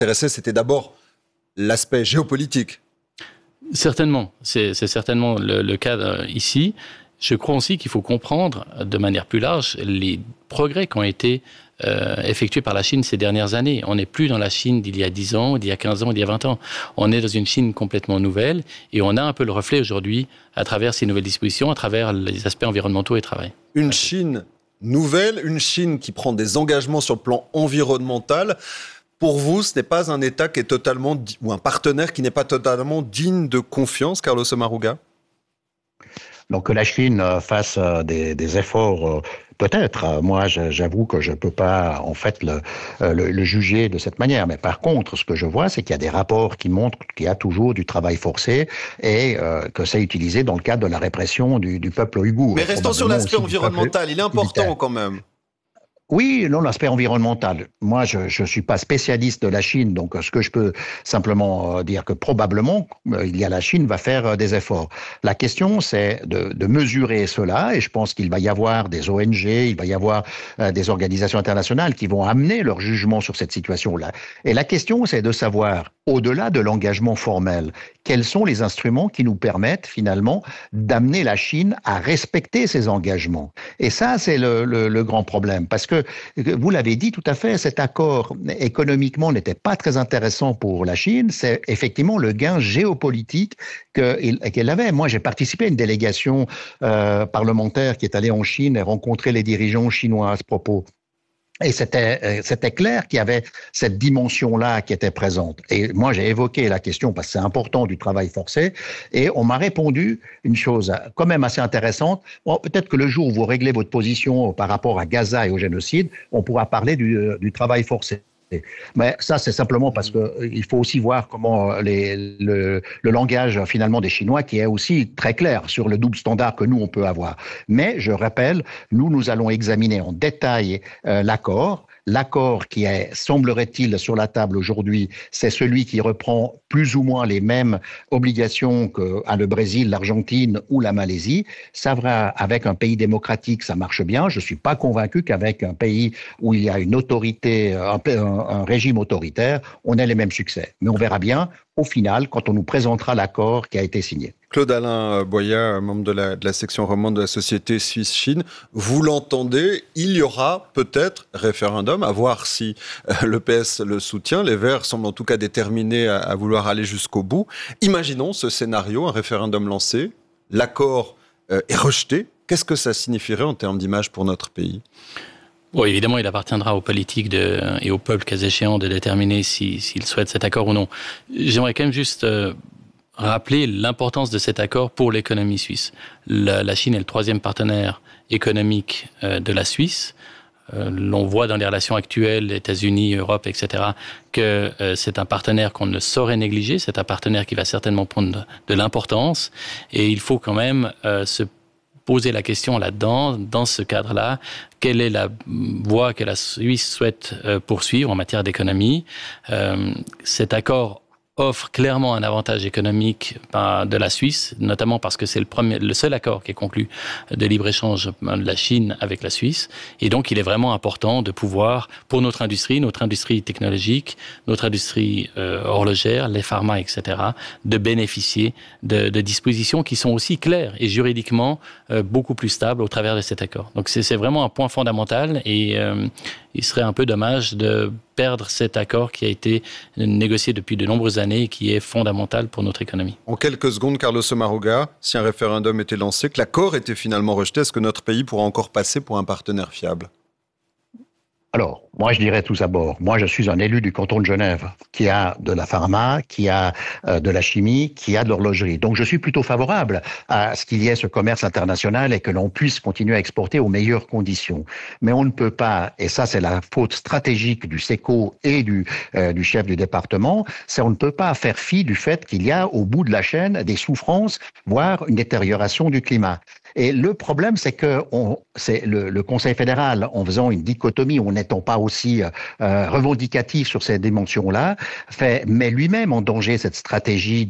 intéressait, c'était d'abord l'aspect géopolitique. Certainement, c'est certainement le cas ici. Je crois aussi qu'il faut comprendre de manière plus large les progrès qui ont été effectués par la Chine ces dernières années. On n'est plus dans la Chine d'il y a 10 ans, d'il y a 15 ans, d'il y a 20 ans. On est dans une Chine complètement nouvelle et on a un peu le reflet aujourd'hui à travers ces nouvelles dispositions, à travers les aspects environnementaux et travail. Une Chine nouvelle, une Chine qui prend des engagements sur le plan environnemental. Pour vous, ce n'est pas un État qui est totalement, ou un partenaire qui n'est pas totalement digne de confiance, Carlos Sommaruga ? Donc que la Chine fasse des efforts, peut-être. Moi, j'avoue que je peux pas en fait le juger de cette manière. Mais par contre, ce que je vois, c'est qu'il y a des rapports qui montrent qu'il y a toujours du travail forcé et que c'est utilisé dans le cadre de la répression du peuple ouïghour. Mais restons sur l'aspect environnemental. Il est important quand même. Oui, non, l'aspect environnemental. Moi, je suis pas spécialiste de la Chine, donc ce que je peux simplement dire que probablement, la Chine va faire des efforts. La question, c'est de mesurer cela, et je pense qu'il va y avoir des ONG, il va y avoir des organisations internationales qui vont amener leur jugement sur cette situation-là. Et la question, c'est de savoir, au-delà de l'engagement formel, quels sont les instruments qui nous permettent finalement d'amener la Chine à respecter ses engagements. Et ça, c'est le grand problème, parce que vous l'avez dit tout à fait, cet accord économiquement n'était pas très intéressant pour la Chine. C'est effectivement le gain géopolitique qu'elle avait. Moi, j'ai participé à une délégation parlementaire qui est allée en Chine et rencontré les dirigeants chinois à ce propos. Et c'était clair qu'il y avait cette dimension-là qui était présente. Et moi, j'ai évoqué la question, parce que c'est important, du travail forcé, et on m'a répondu une chose quand même assez intéressante. Bon, peut-être que le jour où vous réglez votre position par rapport à Gaza et au génocide, on pourra parler du travail forcé. Mais ça, c'est simplement parce que il faut aussi voir comment le langage finalement des Chinois qui est aussi très clair sur le double standard que nous on peut avoir. Mais je rappelle, nous allons examiner en détail l'accord. L'accord qui est, semblerait-il, sur la table aujourd'hui, c'est celui qui reprend plus ou moins les mêmes obligations qu'a le Brésil, l'Argentine ou la Malaisie. Ça va, avec un pays démocratique, ça marche bien. Je suis pas convaincu qu'avec un pays où il y a une autorité, un régime autoritaire, on ait les mêmes succès. Mais on verra bien au final quand on nous présentera l'accord qui a été signé. Claude-Alain Boya, membre de la section romande de la Société Suisse-Chine, vous l'entendez, il y aura peut-être référendum, à voir si le PS le soutient. Les Verts semblent en tout cas déterminés à vouloir aller jusqu'au bout. Imaginons ce scénario, un référendum lancé, l'accord est rejeté. Qu'est-ce que ça signifierait en termes d'image pour notre pays ? Bon, évidemment, il appartiendra aux politiques et au peuple, cas échéant, de déterminer s'ils souhaitent cet accord ou non. J'aimerais quand même juste rappeler l'importance de cet accord pour l'économie suisse. La Chine est le troisième partenaire économique de la Suisse. L'on voit dans les relations actuelles, États-Unis, Europe, etc., que c'est un partenaire qu'on ne saurait négliger. C'est un partenaire qui va certainement prendre de l'importance. Et il faut quand même se poser la question là-dedans, dans ce cadre-là, quelle est la voie que la Suisse souhaite poursuivre en matière d'économie. Cet accord offre clairement un avantage économique de la Suisse, notamment parce que c'est le seul accord qui est conclu de libre-échange de la Chine avec la Suisse. Et donc, il est vraiment important de pouvoir, pour notre industrie technologique, notre industrie horlogère, les pharma, etc., de bénéficier de dispositions qui sont aussi claires et juridiquement beaucoup plus stables au travers de cet accord. Donc, c'est vraiment un point fondamental et il serait un peu dommage de perdre cet accord qui a été négocié depuis de nombreuses années et qui est fondamental pour notre économie. En quelques secondes, Carlos Sommaruga, si un référendum était lancé, que l'accord était finalement rejeté, est-ce que notre pays pourra encore passer pour un partenaire fiable ? Alors, moi, je dirais tout d'abord, moi, je suis un élu du canton de Genève, qui a de la pharma, qui a de la chimie, qui a de l'horlogerie. Donc, je suis plutôt favorable à ce qu'il y ait ce commerce international et que l'on puisse continuer à exporter aux meilleures conditions. Mais on ne peut pas, et ça, c'est la faute stratégique du SECO et du chef du département, c'est on ne peut pas faire fi du fait qu'il y a au bout de la chaîne des souffrances, voire une détérioration du climat. Et le problème, c'est que c'est le Conseil fédéral, en faisant une dichotomie, en n'étant pas aussi revendicatif sur ces dimensions-là, met lui-même en danger cette stratégie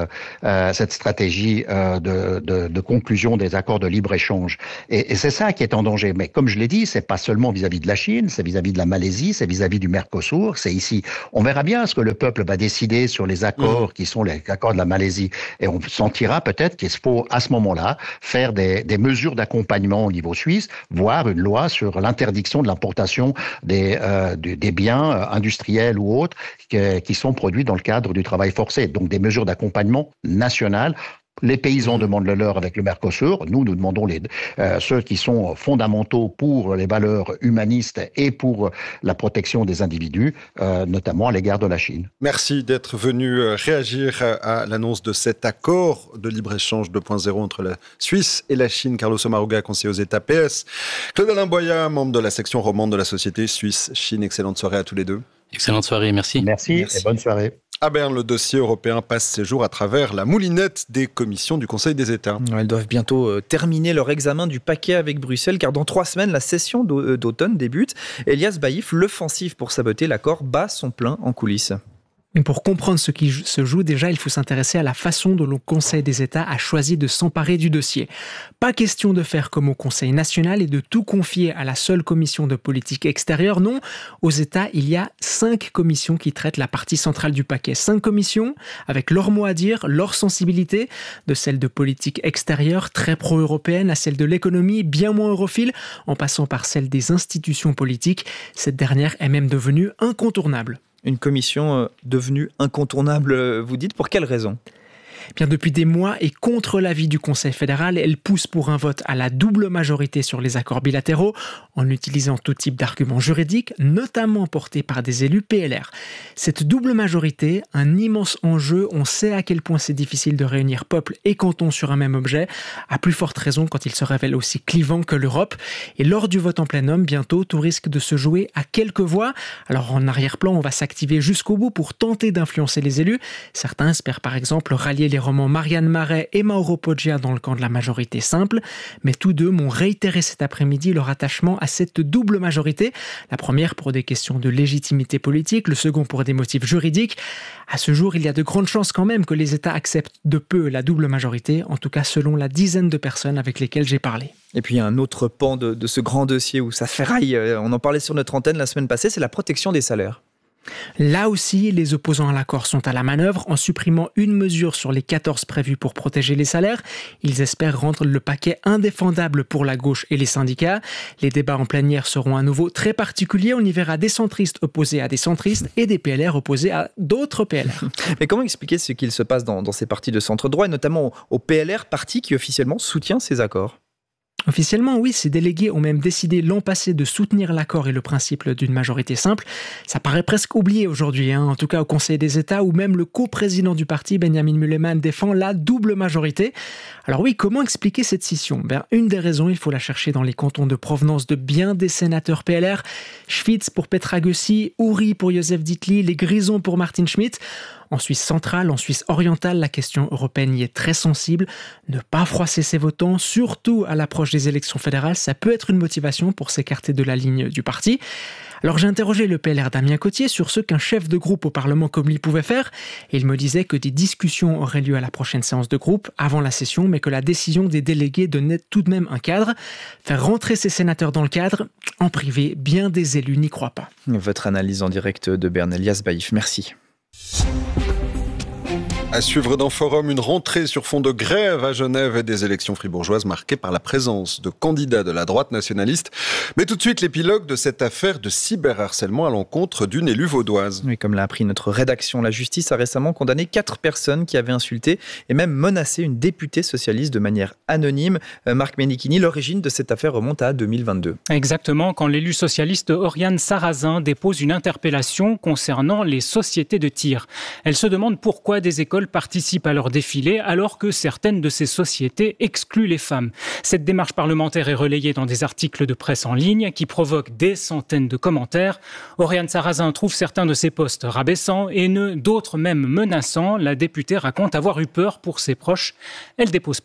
de conclusion des accords de libre-échange. Et c'est ça qui est en danger. Mais comme je l'ai dit, c'est pas seulement vis-à-vis de la Chine, c'est vis-à-vis de la Malaisie, c'est vis-à-vis du Mercosur, c'est ici. On verra bien ce que le peuple va décider sur les accords qui sont les accords de la Malaisie. Et on sentira peut-être qu'il faut, à ce moment-là, faire des mesures d'accompagnement au niveau suisse, voire une loi sur l'interdiction de l'importation des biens industriels ou autres qui sont produits dans le cadre du travail forcé. Donc des mesures d'accompagnement nationales. Les paysans demandent le leur avec le Mercosur. Nous demandons ceux qui sont fondamentaux pour les valeurs humanistes et pour la protection des individus, notamment à l'égard de la Chine. Merci d'être venu réagir à l'annonce de cet accord de libre-échange 2.0 entre la Suisse et la Chine. Carlos Sommaruga, conseiller aux États PS. Claude-Alain Boya, membre de la section romande de la Société Suisse-Chine. Excellente soirée à tous les deux. Excellente soirée, merci. Merci et bonne soirée. À Berne, le dossier européen passe ses jours à travers la moulinette des commissions du Conseil des États. Elles doivent bientôt terminer leur examen du paquet avec Bruxelles, car dans 3 semaines, la session d'automne débute. Elias Baïf, l'offensive pour saboter l'accord, bat son plein en coulisses. Pour comprendre ce qui se joue, déjà, il faut s'intéresser à la façon dont le Conseil des États a choisi de s'emparer du dossier. Pas question de faire comme au Conseil national et de tout confier à la seule commission de politique extérieure. Non, aux États, il y a 5 commissions qui traitent la partie centrale du paquet. 5 commissions avec leur mot à dire, leur sensibilité, de celle de politique extérieure, très pro-européenne, à celle de l'économie, bien moins europhile, en passant par celle des institutions politiques. Cette dernière est même devenue incontournable. Une commission devenue incontournable, vous dites, pour quelle raison ? Bien, depuis des mois et contre l'avis du Conseil fédéral, elle pousse pour un vote à la double majorité sur les accords bilatéraux en utilisant tout type d'arguments juridiques, notamment portés par des élus PLR. Cette double majorité, un immense enjeu, on sait à quel point c'est difficile de réunir peuple et canton sur un même objet, à plus forte raison quand il se révèle aussi clivant que l'Europe. Et lors du vote en plénum, bientôt, tout risque de se jouer à quelques voix. Alors en arrière-plan, on va s'activer jusqu'au bout pour tenter d'influencer les élus. Certains espèrent par exemple rallier les romans Marianne Marais et Mauro Poggia dans le camp de la majorité simple, mais tous deux m'ont réitéré cet après-midi leur attachement à cette double majorité. La première pour des questions de légitimité politique, le second pour des motifs juridiques. À ce jour, il y a de grandes chances quand même que les États acceptent de peu la double majorité, en tout cas selon la dizaine de personnes avec lesquelles j'ai parlé. Et puis il y a un autre pan de ce grand dossier où ça ferraille, on en parlait sur notre antenne la semaine passée, c'est la protection des salaires. Là aussi, les opposants à l'accord sont à la manœuvre en supprimant une mesure sur les 14 prévues pour protéger les salaires. Ils espèrent rendre le paquet indéfendable pour la gauche et les syndicats. Les débats en plénière seront à nouveau très particuliers. On y verra des centristes opposés à des centristes et des PLR opposés à d'autres PLR. Mais comment expliquer ce qu'il se passe dans ces partis de centre-droit et notamment au PLR, parti qui officiellement soutient ces accords ? Officiellement, oui, ces délégués ont même décidé l'an passé de soutenir l'accord et le principe d'une majorité simple. Ça paraît presque oublié aujourd'hui, en tout cas au Conseil des États, où même le coprésident du parti, Benjamin Mühllemann, défend la double majorité. Alors oui, comment expliquer cette scission ? Une des raisons, il faut la chercher dans les cantons de provenance de bien des sénateurs PLR. Schwyz pour Petra Gössi, Uri pour Joseph Dietli, les Grisons pour Martin Schmitt. En Suisse centrale, en Suisse orientale, la question européenne y est très sensible. Ne pas froisser ses votants, surtout à l'approche des élections fédérales, ça peut être une motivation pour s'écarter de la ligne du parti. Alors j'ai interrogé le PLR Damien Cottier sur ce qu'un chef de groupe au Parlement comme lui pouvait faire. Et il me disait que des discussions auraient lieu à la prochaine séance de groupe, avant la session, mais que la décision des délégués donnait tout de même un cadre. Faire rentrer ces sénateurs dans le cadre, en privé, bien des élus n'y croient pas. Votre analyse en direct de Berne, Elias Baïf, merci. À suivre dans Forum, une rentrée sur fond de grève à Genève et des élections fribourgeoises marquées par la présence de candidats de la droite nationaliste. Mais tout de suite, l'épilogue de cette affaire de cyberharcèlement à l'encontre d'une élue vaudoise. Oui, comme l'a appris notre rédaction, la justice a récemment condamné 4 personnes qui avaient insulté et même menacé une députée socialiste de manière anonyme. Marc Menichini, l'origine de cette affaire remonte à 2022. Exactement, quand l'élu socialiste Oriane Sarrazin dépose une interpellation concernant les sociétés de tir. Elle se demande pourquoi des écoles participent à leur défilé alors que certaines de ces sociétés excluent les femmes. Cette démarche parlementaire est relayée dans des articles de presse en ligne qui provoquent des centaines de commentaires. Oriane Sarrazin trouve certains de ses posts rabaissants, haineux, d'autres même menaçants. La députée raconte avoir eu peur pour ses proches. Elle dépose plainte.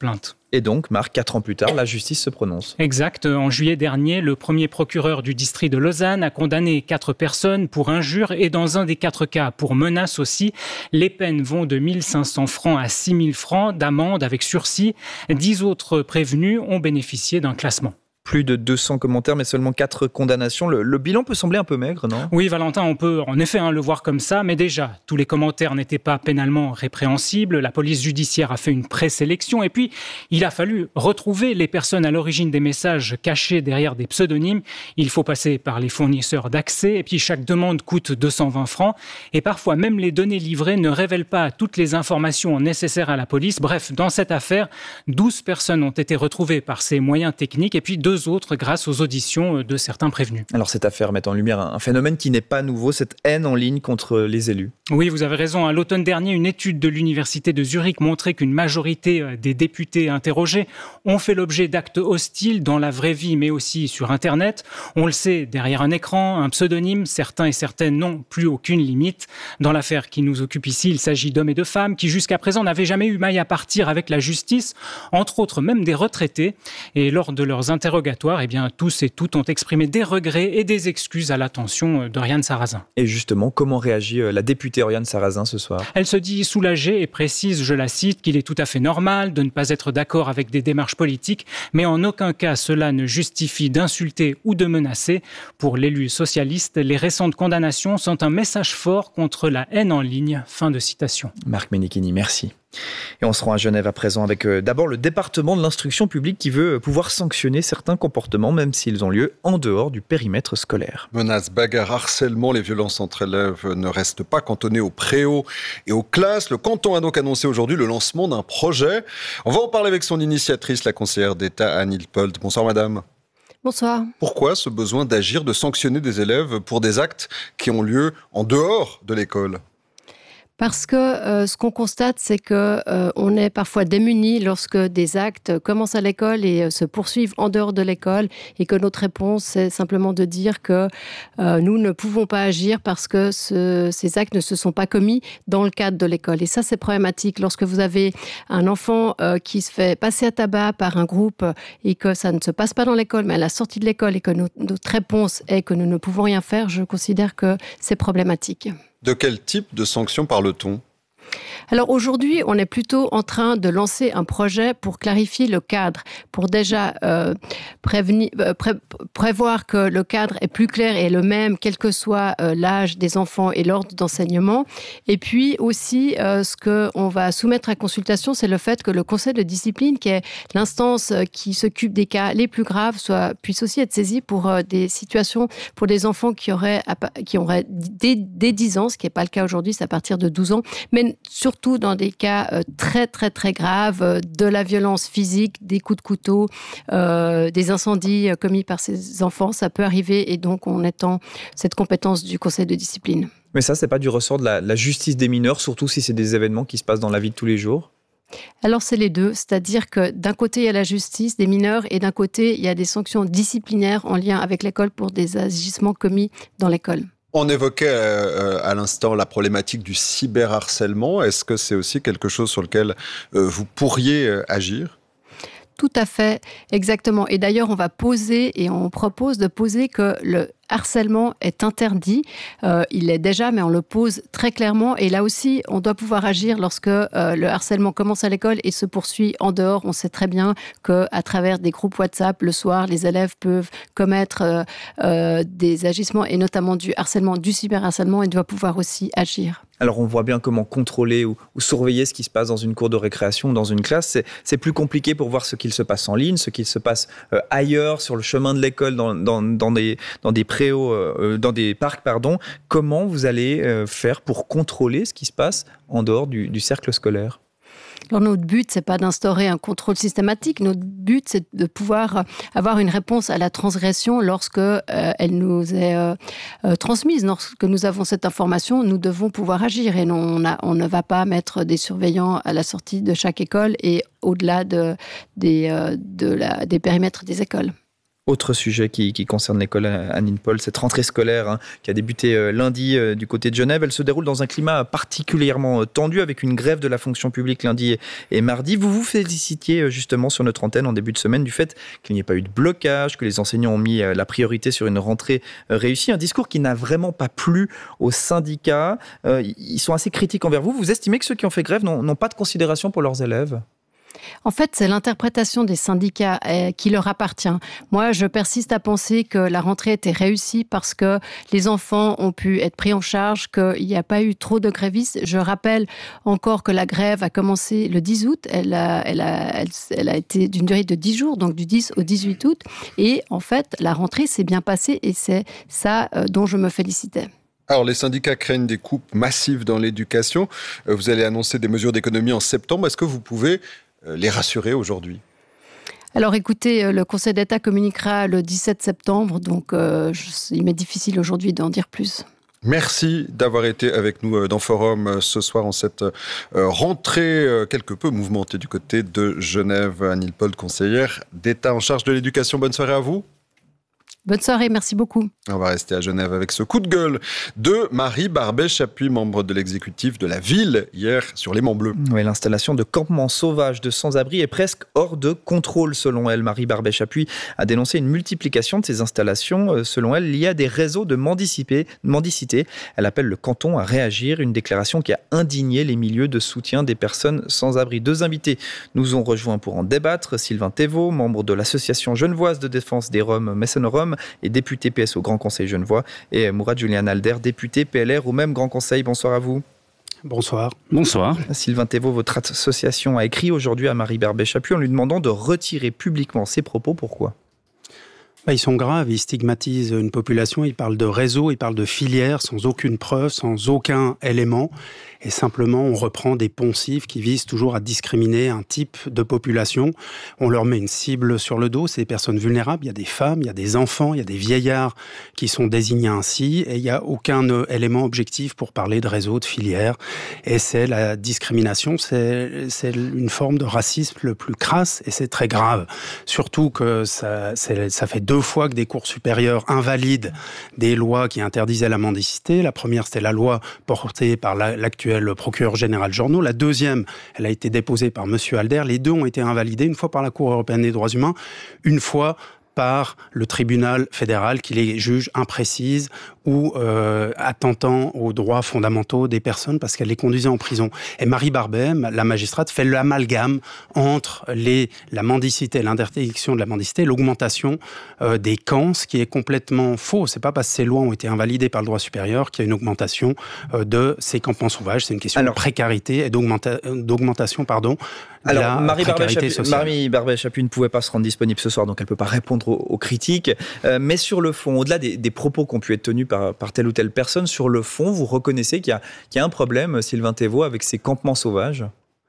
Et donc, Marc, 4 ans plus tard, la justice se prononce. Exact. En juillet dernier, le premier procureur du district de Lausanne a condamné 4 personnes pour injure et dans un des 4 cas pour menace aussi. Les peines vont de 1 500 francs à 6 000 francs d'amende avec sursis. 10 autres prévenus ont bénéficié d'un classement. Plus de 200 commentaires, mais seulement 4 condamnations. Le bilan peut sembler un peu maigre, non ? Oui, Valentin, on peut en effet le voir comme ça, mais déjà, tous les commentaires n'étaient pas pénalement répréhensibles. La police judiciaire a fait une présélection et puis il a fallu retrouver les personnes à l'origine des messages cachés derrière des pseudonymes. Il faut passer par les fournisseurs d'accès et puis chaque demande coûte 220 francs. Et parfois, même les données livrées ne révèlent pas toutes les informations nécessaires à la police. Bref, dans cette affaire, 12 personnes ont été retrouvées par ces moyens techniques et puis 2 autres grâce aux auditions de certains prévenus. Alors cette affaire met en lumière un phénomène qui n'est pas nouveau, cette haine en ligne contre les élus. Oui, vous avez raison. À l'automne dernier, une étude de l'université de Zurich montrait qu'une majorité des députés interrogés ont fait l'objet d'actes hostiles dans la vraie vie, mais aussi sur Internet. On le sait, derrière un écran, un pseudonyme, certains et certaines n'ont plus aucune limite. Dans l'affaire qui nous occupe ici, il s'agit d'hommes et de femmes qui jusqu'à présent n'avaient jamais eu maille à partir avec la justice, entre autres même des retraités. Et lors de leurs interrogatoires, tous et toutes ont exprimé des regrets et des excuses à l'attention d'Oriane Sarrazin. Et justement, comment réagit la députée Oriane Sarrazin ce soir ? Elle se dit soulagée et précise, je la cite, qu'il est tout à fait normal de ne pas être d'accord avec des démarches politiques, mais en aucun cas cela ne justifie d'insulter ou de menacer. Pour l'élu socialiste, les récentes condamnations sont un message fort contre la haine en ligne. Fin de citation. Marc Menichini, merci. Et on se rend à Genève à présent avec d'abord le département de l'instruction publique qui veut pouvoir sanctionner certains comportements même s'ils ont lieu en dehors du périmètre scolaire. Menaces, bagarres, harcèlement, les violences entre élèves ne restent pas cantonnées aux préaux et aux classes. Le canton a donc annoncé aujourd'hui le lancement d'un projet. On va en parler avec son initiatrice, la conseillère d'État Anne Hilpolt. Bonsoir madame. Bonsoir. Pourquoi ce besoin d'agir, de sanctionner des élèves pour des actes qui ont lieu en dehors de l'école ? Parce que ce qu'on constate, c'est que on est parfois démunis lorsque des actes commencent à l'école et se poursuivent en dehors de l'école, et que notre réponse, c'est simplement de dire que nous ne pouvons pas agir parce que ces actes ne se sont pas commis dans le cadre de l'école. Et ça, c'est problématique. Lorsque vous avez un enfant qui se fait passer à tabac par un groupe et que ça ne se passe pas dans l'école, mais à la sortie de l'école, et que notre réponse est que nous ne pouvons rien faire, je considère que c'est problématique. De quel type de sanctions parle-t-on ? Alors aujourd'hui, on est plutôt en train de lancer un projet pour clarifier le cadre, pour déjà prévoir que le cadre est plus clair et le même, quel que soit l'âge des enfants et l'ordre d'enseignement. Et puis aussi, ce qu'on va soumettre à consultation, c'est le fait que le conseil de discipline, qui est l'instance qui s'occupe des cas les plus graves, puisse aussi être saisi pour des situations, pour des enfants qui auraient dès 10 ans, ce qui n'est pas le cas aujourd'hui, c'est à partir de 12 ans, mais surtout dans des cas très très très graves, de la violence physique, des coups de couteau, des incendies commis par ces enfants, ça peut arriver, et donc on étend cette compétence du conseil de discipline. Mais ça, c'est pas du ressort de la justice des mineurs, surtout si c'est des événements qui se passent dans la vie de tous les jours ? Alors c'est les deux, c'est-à-dire que d'un côté il y a la justice des mineurs et d'un côté il y a des sanctions disciplinaires en lien avec l'école pour des agissements commis dans l'école. On évoquait à l'instant la problématique du cyberharcèlement. Est-ce que c'est aussi quelque chose sur lequel vous pourriez agir ? Tout à fait, exactement. Et d'ailleurs, on va poser et on propose de poser que le harcèlement est interdit. Il l'est déjà, mais on le pose très clairement. Et là aussi, on doit pouvoir agir lorsque le harcèlement commence à l'école et se poursuit en dehors. On sait très bien qu'à travers des groupes WhatsApp, le soir, les élèves peuvent commettre des agissements, et notamment du harcèlement, du cyberharcèlement, et doivent pouvoir aussi agir. Alors on voit bien comment contrôler ou surveiller ce qui se passe dans une cour de récréation, dans une classe. C'est plus compliqué pour voir ce qu'il se passe en ligne, ce qu'il se passe ailleurs, sur le chemin de l'école, dans des préaux, dans des parcs, pardon. Comment vous allez faire pour contrôler ce qui se passe en dehors du cercle scolaire ? Alors notre but, c'est pas d'instaurer un contrôle systématique. Notre but, c'est de pouvoir avoir une réponse à la transgression lorsque elle nous est transmise. Lorsque nous avons cette information, nous devons pouvoir agir. Et on ne va pas mettre des surveillants à la sortie de chaque école et au-delà des périmètres des écoles. Autre sujet qui concerne l'école Anine Paul, cette rentrée scolaire qui a débuté lundi du côté de Genève, elle se déroule dans un climat particulièrement tendu avec une grève de la fonction publique lundi et mardi. Vous vous félicitiez justement sur notre antenne en début de semaine du fait qu'il n'y ait pas eu de blocage, que les enseignants ont mis la priorité sur une rentrée réussie. Un discours qui n'a vraiment pas plu aux syndicats. Ils sont assez critiques envers vous. Vous estimez que ceux qui ont fait grève n'ont pas de considération pour leurs élèves ? En fait, c'est l'interprétation des syndicats qui leur appartient. Moi, je persiste à penser que la rentrée était réussie parce que les enfants ont pu être pris en charge, qu'il n'y a pas eu trop de grévistes. Je rappelle encore que la grève a commencé le 10 août. Elle a été d'une durée de 10 jours, donc du 10 au 18 août. Et en fait, la rentrée s'est bien passée et c'est ça dont je me félicitais. Alors, les syndicats craignent des coupes massives dans l'éducation. Vous allez annoncer des mesures d'économie en septembre. Est-ce que vous pouvez les rassurer aujourd'hui ? Alors écoutez, le Conseil d'État communiquera le 17 septembre, donc il m'est difficile aujourd'hui d'en dire plus. Merci d'avoir été avec nous dans Forum ce soir en cette rentrée quelque peu mouvementée du côté de Genève. Anine Paul, conseillère d'État en charge de l'éducation. Bonne soirée à vous. Bonne soirée, merci beaucoup. On va rester à Genève avec ce coup de gueule de Marie Barbet-Chapuis, membre de l'exécutif de la ville, hier sur les Monts Bleus. Oui, l'installation de campements sauvages de sans-abri est presque hors de contrôle, selon elle. Marie Barbet-Chapuis a dénoncé une multiplication de ces installations, selon elle, liée à des réseaux de mendicité. Elle appelle le canton à réagir, une déclaration qui a indigné les milieux de soutien des personnes sans-abri. Deux invités nous ont rejoints pour en débattre. Sylvain Thévaux, membre de l'association genevoise de défense des Roms, Messenrom, et député PS au Grand Conseil genevois, et Mourad Julian Alder, député PLR au même Grand Conseil. Bonsoir à vous. Bonsoir. Bonsoir. Sylvain Thévaux, votre association a écrit aujourd'hui à Marie Barbet-Chapuis en lui demandant de retirer publiquement ses propos. Pourquoi ? Ils sont graves, ils stigmatisent une population, ils parlent de réseau, ils parlent de filière sans aucune preuve, sans aucun élément. Et simplement, on reprend des poncifs qui visent toujours à discriminer un type de population. On leur met une cible sur le dos, c'est des personnes vulnérables. Il y a des femmes, il y a des enfants, il y a des vieillards qui sont désignés ainsi. Et il n'y a aucun élément objectif pour parler de réseau, de filière. Et c'est la discrimination, c'est une forme de racisme le plus crasse et c'est très grave. Surtout que ça fait 2 fois que des cours supérieurs invalident des lois qui interdisaient la mendicité. La première, c'était la loi portée par l'actuel procureur général Journeau. La deuxième, elle a été déposée par M. Alder. Les deux ont été invalidés, une fois par la Cour européenne des droits humains, une fois par le tribunal fédéral qui les juge imprécises ou attentant aux droits fondamentaux des personnes parce qu'elle les conduisait en prison. Et Marie Barbet, la magistrate, fait l'amalgame entre la mendicité, l'interdiction de la mendicité et l'augmentation des camps, ce qui est complètement faux. C'est pas parce que ces lois ont été invalidées par le droit supérieur qu'il y a une augmentation de ces campements sauvages. C'est une question de précarité et d'augmentation, Alors, Marie Barbet-Chapuis ne pouvait pas se rendre disponible ce soir, donc elle ne peut pas répondre aux critiques. Mais sur le fond, au-delà des propos qui ont pu être tenus par telle ou telle personne, sur le fond, vous reconnaissez qu'il y a un problème, Sylvain Thévaux, avec ces campements sauvages ?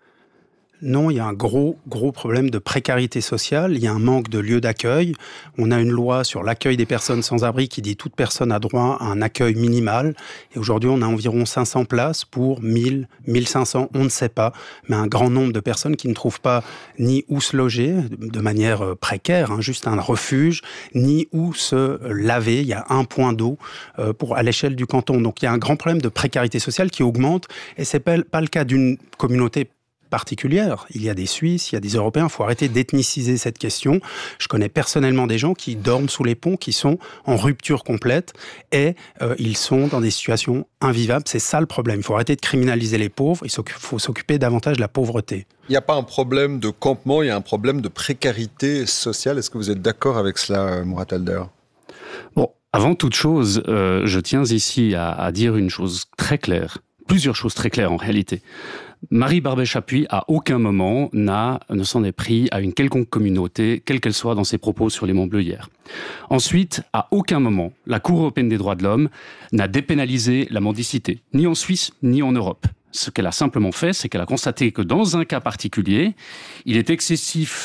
Non, il y a un gros problème de précarité sociale, il y a un manque de lieux d'accueil. On a une loi sur l'accueil des personnes sans abri qui dit toute personne a droit à un accueil minimal. Et aujourd'hui, on a environ 500 places pour 1000, 1500, on ne sait pas. Mais un grand nombre de personnes qui ne trouvent pas ni où se loger de manière précaire, juste un refuge, ni où se laver. Il y a un point d'eau à l'échelle du canton. Donc il y a un grand problème de précarité sociale qui augmente. Et c'est pas le cas d'une communauté particulière. Il y a des Suisses, il y a des Européens. Il faut arrêter d'ethniciser cette question. Je connais personnellement des gens qui dorment sous les ponts, qui sont en rupture complète et ils sont dans des situations invivables. C'est ça le problème. Il faut arrêter de criminaliser les pauvres. Il faut s'occuper davantage de la pauvreté. Il n'y a pas un problème de campement, il y a un problème de précarité sociale. Est-ce que vous êtes d'accord avec cela, Mourad Alder ? Bon, avant toute chose, je tiens ici à dire une chose très claire. Plusieurs choses très claires en réalité. Marie Barbet-Chapuis, à aucun moment, ne s'en est pris à une quelconque communauté, quelle qu'elle soit dans ses propos sur les Monts Bleus hier. Ensuite, à aucun moment, la Cour européenne des droits de l'homme n'a dépénalisé la mendicité, ni en Suisse, ni en Europe. Ce qu'elle a simplement fait, c'est qu'elle a constaté que dans un cas particulier, il est excessif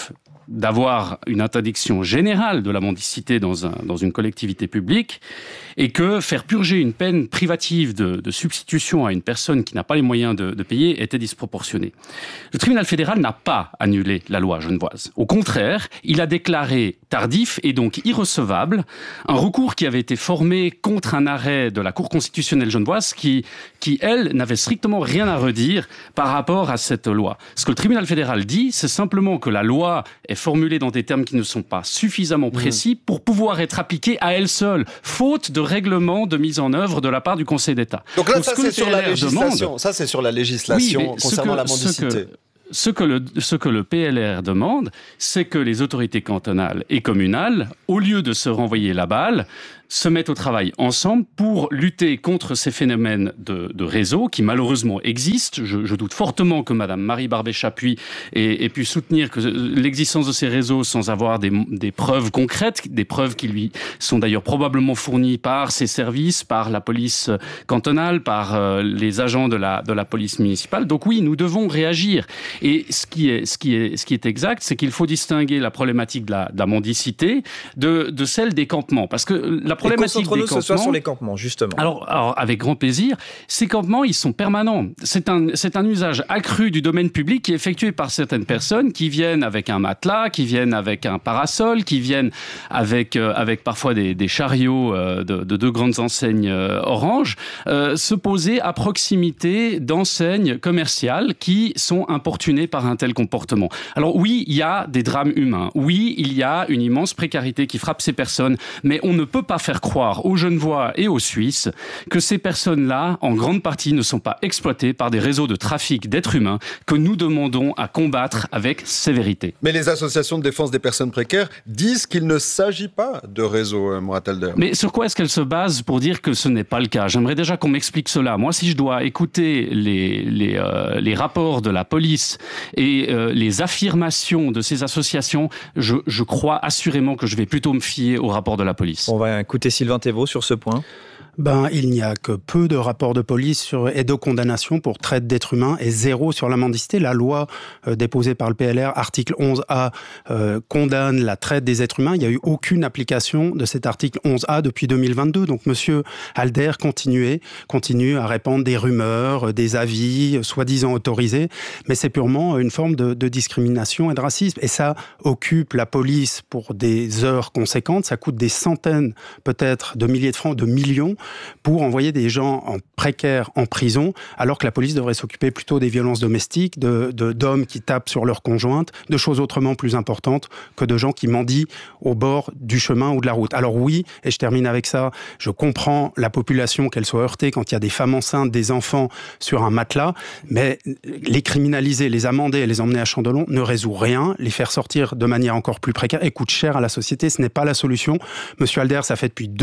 d'avoir une interdiction générale de la mendicité dans une collectivité publique et que faire purger une peine privative de substitution à une personne qui n'a pas les moyens de payer était disproportionné. Le tribunal fédéral n'a pas annulé la loi genevoise. Au contraire, il a déclaré tardif et donc irrecevable un recours qui avait été formé contre un arrêt de la Cour constitutionnelle genevoise qui elle, n'avait strictement rien à redire par rapport à cette loi. Ce que le tribunal fédéral dit, c'est simplement que la loi est formulée dans des termes qui ne sont pas suffisamment précis pour pouvoir être appliquée à elle seule, faute de règlement de mise en œuvre de la part du Conseil d'État. Donc là, ça c'est sur la législation. Ça c'est sur la législation concernant la mendicité. Ce que le PLR demande, c'est que les autorités cantonales et communales, au lieu de se renvoyer la balle, se mettent au travail ensemble pour lutter contre ces phénomènes de réseau qui malheureusement existent. Je doute fortement que Madame Marie Barbet-Chapuis ait pu soutenir que l'existence de ces réseaux sans avoir des preuves concrètes, des preuves qui lui sont d'ailleurs probablement fournies par ses services, par la police cantonale, par les agents de la police municipale. Donc oui, nous devons réagir. Et ce qui est exact, c'est qu'il faut distinguer la problématique de la mendicité de celle des campements. Parce que la problématique des campements... ce soit sur les campements, justement. Alors, avec grand plaisir. Ces campements, ils sont permanents. C'est un usage accru du domaine public qui est effectué par certaines personnes qui viennent avec un matelas, qui viennent avec un parasol, qui viennent avec parfois des chariots de deux grandes enseignes orange, se poser à proximité d'enseignes commerciales qui sont importunées par un tel comportement. Alors oui, il y a des drames humains. Oui, il y a une immense précarité qui frappe ces personnes, mais on ne peut pas faire croire aux Genevois et aux Suisses que ces personnes-là, en grande partie, ne sont pas exploitées par des réseaux de trafic d'êtres humains que nous demandons à combattre avec sévérité. Mais les associations de défense des personnes précaires disent qu'il ne s'agit pas de réseau, Mourad Alder. Mais sur quoi est-ce qu'elles se basent pour dire que ce n'est pas le cas ? J'aimerais déjà qu'on m'explique cela. Moi, si je dois écouter les rapports de la police et les affirmations de ces associations, je crois assurément que je vais plutôt me fier au rapport de la police. On va écouter Sylvain Thévaux sur ce point. Il n'y a que peu de rapports de police et de condamnations pour traite d'êtres humains et zéro sur la mendicité. La loi déposée par le PLR, article 11A, condamne la traite des êtres humains. Il n'y a eu aucune application de cet article 11A depuis 2022. Donc, monsieur Alder continue à répandre des rumeurs, des avis, soi-disant autorisés. Mais c'est purement une forme de discrimination et de racisme. Et ça occupe la police pour des heures conséquentes. Ça coûte des centaines, peut-être, de milliers de francs, de millions, pour envoyer des gens précaires en prison, alors que la police devrait s'occuper plutôt des violences domestiques, d'hommes qui tapent sur leur conjointe, de choses autrement plus importantes que de gens qui mendient au bord du chemin ou de la route. Alors oui, et je termine avec ça, je comprends la population, qu'elle soit heurtée quand il y a des femmes enceintes, des enfants sur un matelas, mais les criminaliser, les amender et les emmener à Chandelon ne résout rien. Les faire sortir de manière encore plus précaire et coûte cher à la société, ce n'est pas la solution. Monsieur Alder, ça fait depuis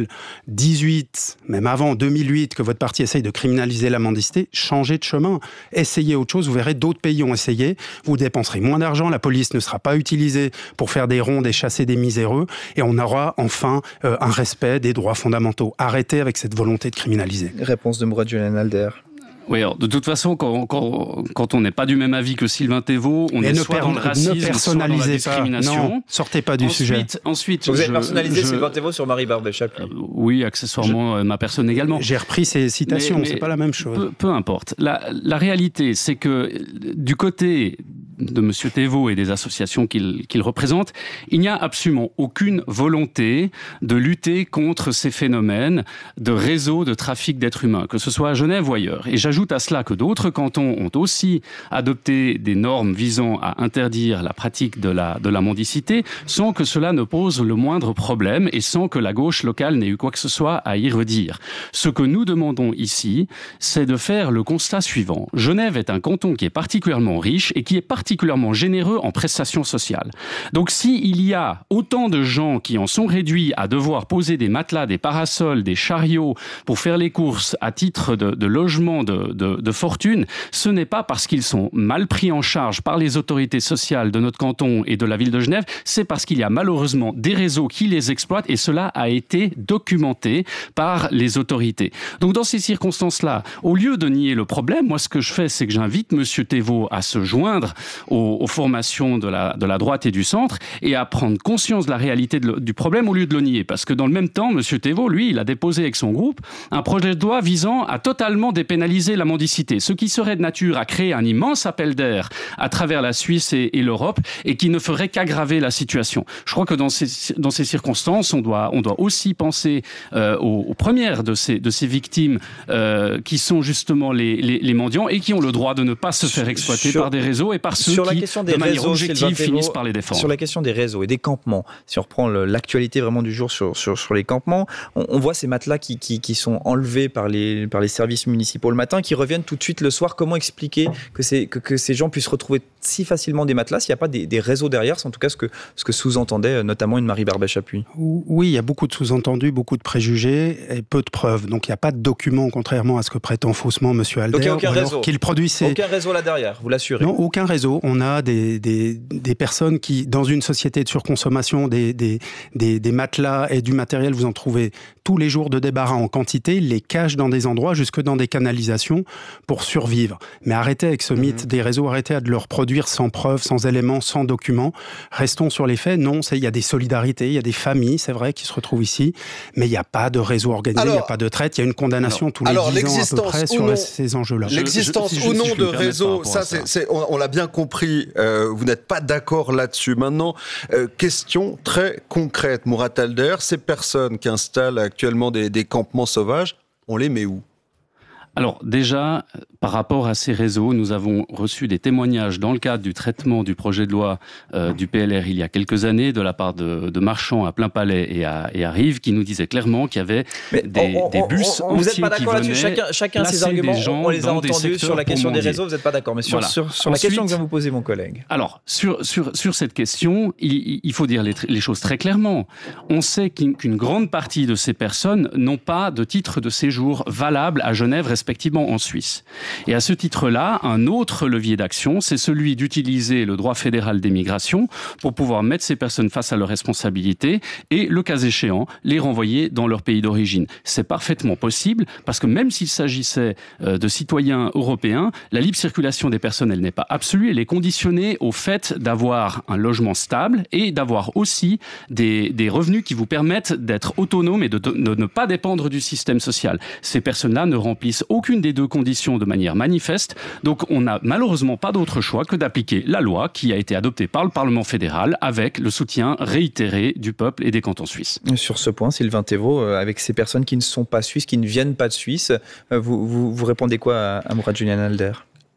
2018, même avant 2008, que votre parti essaye de criminaliser la mendicité. Changez de chemin, essayez autre chose, vous verrez d'autres pays ont essayé, vous dépenserez moins d'argent, la police ne sera pas utilisée pour faire des rondes et chasser des miséreux, et on aura enfin un respect des droits fondamentaux. Arrêtez avec cette volonté de criminaliser. Réponse de Mourad Alder. Oui, alors, de toute façon, quand on n'est pas du même avis que Sylvain Thévaux, on est soit dans le racisme, soit dans la discrimination. Non, sortez pas du sujet. Ensuite, vous avez personnalisé Sylvain Thévaux sur Marie Barbet-Chapuis. Oui, accessoirement, ma personne également. J'ai repris ces citations, c'est pas la même chose. Peu importe. La réalité, c'est que du côté de M. Thévaux et des associations qu'il représente, il n'y a absolument aucune volonté de lutter contre ces phénomènes de réseaux de trafic d'êtres humains, que ce soit à Genève ou ailleurs. Et j'ajoute à cela que d'autres cantons ont aussi adopté des normes visant à interdire la pratique de la mendicité sans que cela ne pose le moindre problème et sans que la gauche locale n'ait eu quoi que ce soit à y redire. Ce que nous demandons ici, c'est de faire le constat suivant. Genève est un canton qui est particulièrement riche et qui est particulièrement généreux en prestations sociales. Donc s'il y a autant de gens qui en sont réduits à devoir poser des matelas, des parasols, des chariots pour faire les courses à titre de logement de fortune, ce n'est pas parce qu'ils sont mal pris en charge par les autorités sociales de notre canton et de la ville de Genève, c'est parce qu'il y a malheureusement des réseaux qui les exploitent et cela a été documenté par les autorités. Donc dans ces circonstances-là, au lieu de nier le problème, moi ce que je fais, c'est que j'invite M. Thévaux à se joindre aux formations de la droite et du centre et à prendre conscience de la réalité du problème au lieu de le nier. Parce que dans le même temps, M. Thévault, lui, il a déposé avec son groupe un projet de loi visant à totalement dépénalisé la mendicité, ce qui serait de nature à créer un immense appel d'air à travers la Suisse et l'Europe et qui ne ferait qu'aggraver la situation. Je crois que dans ces circonstances, on doit aussi penser aux premières de ces victimes qui sont justement les mendiants et qui ont le droit de ne pas se faire exploiter par des réseaux et par ceux qui, de manière objective, finissent par les défendre. Sur la question des réseaux et des campements, si on reprend l'actualité vraiment du jour sur les campements, on voit ces matelas qui sont enlevés par les services municipaux le matin, qui reviennent tout de suite le soir. Comment expliquer que ces gens puissent retrouver si facilement des matelas s'il n'y a pas des réseaux derrière? C'est en tout cas ce que sous-entendait notamment une Marie Barbet-Chapuis. Oui, il y a beaucoup de sous-entendus, beaucoup de préjugés et peu de preuves. Donc il n'y a pas de documents, contrairement à ce que prétend faussement M. Alder. Donc il n'y a aucun réseau. Aucun réseau là derrière, vous l'assurez? Non, aucun réseau. On a des personnes qui, dans une société de surconsommation, des matelas et du matériel, vous en trouvez tous les jours de débarras en quantité, ils les cachent dans des endroits, jusque dans des canalisations, pour survivre. Mais arrêtez avec ce mythe des réseaux, arrêtez de le reproduire sans preuves, sans éléments, sans documents. Restons sur les faits. Non, il y a des solidarités, il y a des familles, c'est vrai, qui se retrouvent ici, mais il n'y a pas de réseau organisé, il n'y a pas de traite, il y a une condamnation tous les 10 ans à peu près sur ces enjeux-là. L'existence ou non de réseaux, ça, on l'a bien compris, vous n'êtes pas d'accord là-dessus. Maintenant, question très concrète, Mourad Alder, ces personnes qui installent actuellement des campements sauvages, on les met où ? Alors déjà, par rapport à ces réseaux, nous avons reçu des témoignages dans le cadre du traitement du projet de loi du PLR il y a quelques années de la part de marchands à Plainpalais et à Rives qui nous disaient clairement qu'il y avait des bus entiers. Vous n'êtes pas d'accord là-dessus? Chacun ses arguments, on les a entendus sur la question des réseaux, vous n'êtes pas d'accord. Mais sur la question que vient vous poser mon collègue. Alors, sur cette question, il faut dire les choses très clairement. On sait qu'une grande partie de ces personnes n'ont pas de titre de séjour valable à Genève, respectivement en Suisse. Et à ce titre-là, un autre levier d'action, c'est celui d'utiliser le droit fédéral des migrations pour pouvoir mettre ces personnes face à leurs responsabilités et, le cas échéant, les renvoyer dans leur pays d'origine. C'est parfaitement possible parce que même s'il s'agissait de citoyens européens, la libre circulation des personnes, elle n'est pas absolue, elle est conditionnée au fait d'avoir un logement stable et d'avoir aussi des revenus qui vous permettent d'être autonome et de ne pas dépendre du système social. Ces personnes-là ne remplissent aucune des deux conditions de manière manifeste. Donc on n'a malheureusement pas d'autre choix que d'appliquer la loi qui a été adoptée par le Parlement fédéral avec le soutien réitéré du peuple et des cantons suisses. Sur ce point, Sylvain Thévault, avec ces personnes qui ne sont pas suisses, qui ne viennent pas de Suisse, vous répondez quoi à Mourad Julian Alder ?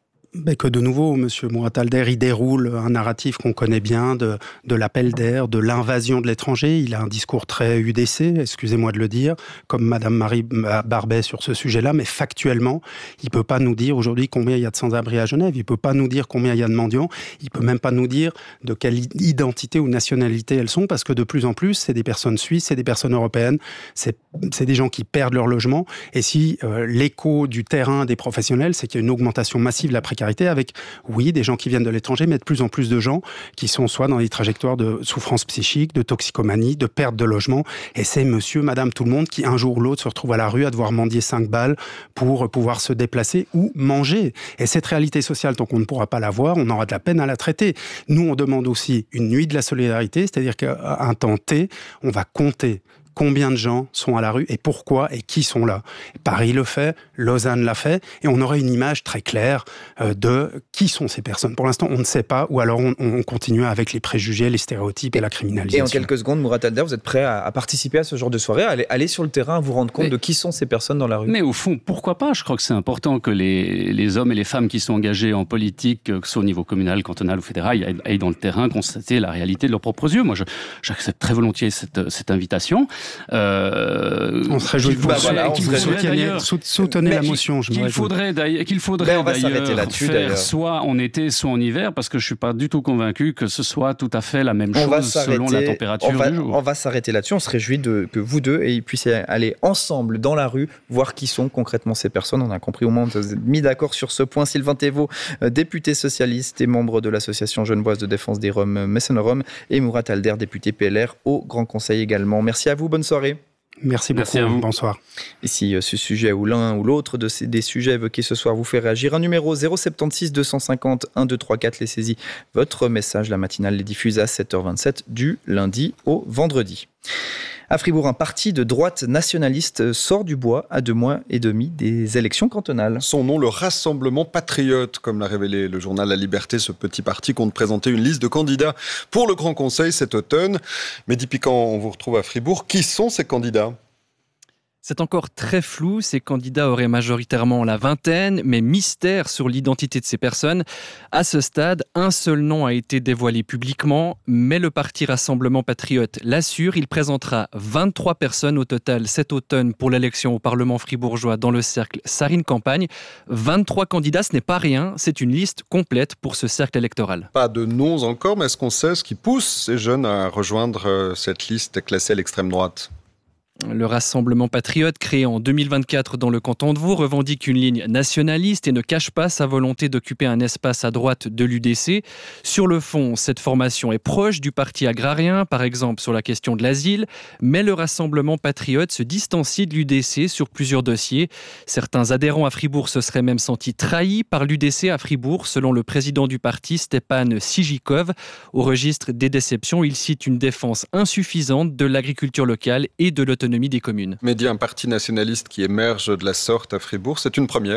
Que de nouveau, M. Mourad Alder, il déroule un narratif qu'on connaît bien de l'appel d'air, de l'invasion de l'étranger. Il a un discours très UDC, excusez-moi de le dire, comme Mme Marie Barbet sur ce sujet-là, mais factuellement, il ne peut pas nous dire aujourd'hui combien il y a de sans-abri à Genève, il ne peut pas nous dire combien il y a de mendiants, il ne peut même pas nous dire de quelle identité ou nationalité elles sont, parce que de plus en plus, c'est des personnes suisses, c'est des personnes européennes, c'est des gens qui perdent leur logement. Et si l'écho du terrain des professionnels, c'est qu'il y a une augmentation massive de la précarité, avec, oui, des gens qui viennent de l'étranger, mais de plus en plus de gens qui sont soit dans des trajectoires de souffrance psychique, de toxicomanie, de perte de logement. Et c'est monsieur, madame, tout le monde qui, un jour ou l'autre, se retrouve à la rue à devoir mendier 5 balles pour pouvoir se déplacer ou manger. Et cette réalité sociale, tant qu'on ne pourra pas la voir, on aura de la peine à la traiter. Nous, on demande aussi une nuit de la solidarité, c'est-à-dire qu'à un temps T, on va compter combien de gens sont à la rue et pourquoi et qui sont là. Paris le fait, Lausanne l'a fait, et on aurait une image très claire de qui sont ces personnes. Pour l'instant, on ne sait pas, ou alors on continue avec les préjugés, les stéréotypes et la criminalisation. Et en quelques secondes, Mourad Alder, vous êtes prêt à participer à ce genre de soirée, à aller sur le terrain, à vous rendre compte de qui sont ces personnes dans la rue? Mais au fond, pourquoi pas? Je crois que c'est important que les hommes et les femmes qui sont engagés en politique, que ce soit au niveau communal, cantonal ou fédéral, aillent dans le terrain constater la réalité de leurs propres yeux. Moi, j'accepte très volontiers cette invitation. On se réjouit soutenez la motion. Qu'il faudrait d'ailleurs faire soit en été, soit en hiver, parce que je suis pas du tout convaincu que ce soit tout à fait la même chose selon la température du jour. On va s'arrêter là-dessus. On se réjouit que vous deux puissiez aller ensemble dans la rue, voir qui sont concrètement ces personnes. On a compris au moins, vous êtes mis d'accord sur ce point. Sylvain Thévault, député socialiste et membre de l'association genevoise de défense des Roms, Messenerom, et Mourad Alder, député PLR au Grand Conseil également. Merci à vous. Bonne soirée. Merci beaucoup. Merci à vous. Bonsoir. Et si ce sujet ou l'un ou l'autre des sujets évoqués ce soir vous fait réagir, un numéro 076 250 1234, laissez-y votre message. La matinale les diffuse à 7h27 du lundi au vendredi. À Fribourg, un parti de droite nationaliste sort du bois à 2 mois et demi des élections cantonales. Son nom, le Rassemblement Patriote, comme l'a révélé le journal La Liberté. Ce petit parti compte présenter une liste de candidats pour le Grand Conseil cet automne. Mehdi Piquant, on vous retrouve à Fribourg. Qui sont ces candidats ? C'est encore très flou, ces candidats auraient majoritairement la vingtaine, mais mystère sur l'identité de ces personnes. À ce stade, un seul nom a été dévoilé publiquement, mais le parti Rassemblement Patriote l'assure, il présentera 23 personnes au total cet automne pour l'élection au Parlement fribourgeois dans le cercle Sarine Campagne. 23 candidats, ce n'est pas rien, c'est une liste complète pour ce cercle électoral. Pas de noms encore, mais est-ce qu'on sait ce qui pousse ces jeunes à rejoindre cette liste classée à l'extrême droite ? Le Rassemblement Patriote, créé en 2024 dans le canton de Vaud, revendique une ligne nationaliste et ne cache pas sa volonté d'occuper un espace à droite de l'UDC. Sur le fond, cette formation est proche du parti agrarien, par exemple sur la question de l'asile, mais le Rassemblement Patriote se distancie de l'UDC sur plusieurs dossiers. Certains adhérents à Fribourg se seraient même sentis trahis par l'UDC à Fribourg, selon le président du parti, Stepan Sijikov. Au registre des déceptions, il cite une défense insuffisante de l'agriculture locale et de l'autonomie des communes. Mehdi, un parti nationaliste qui émerge de la sorte à Fribourg, c'est une première ?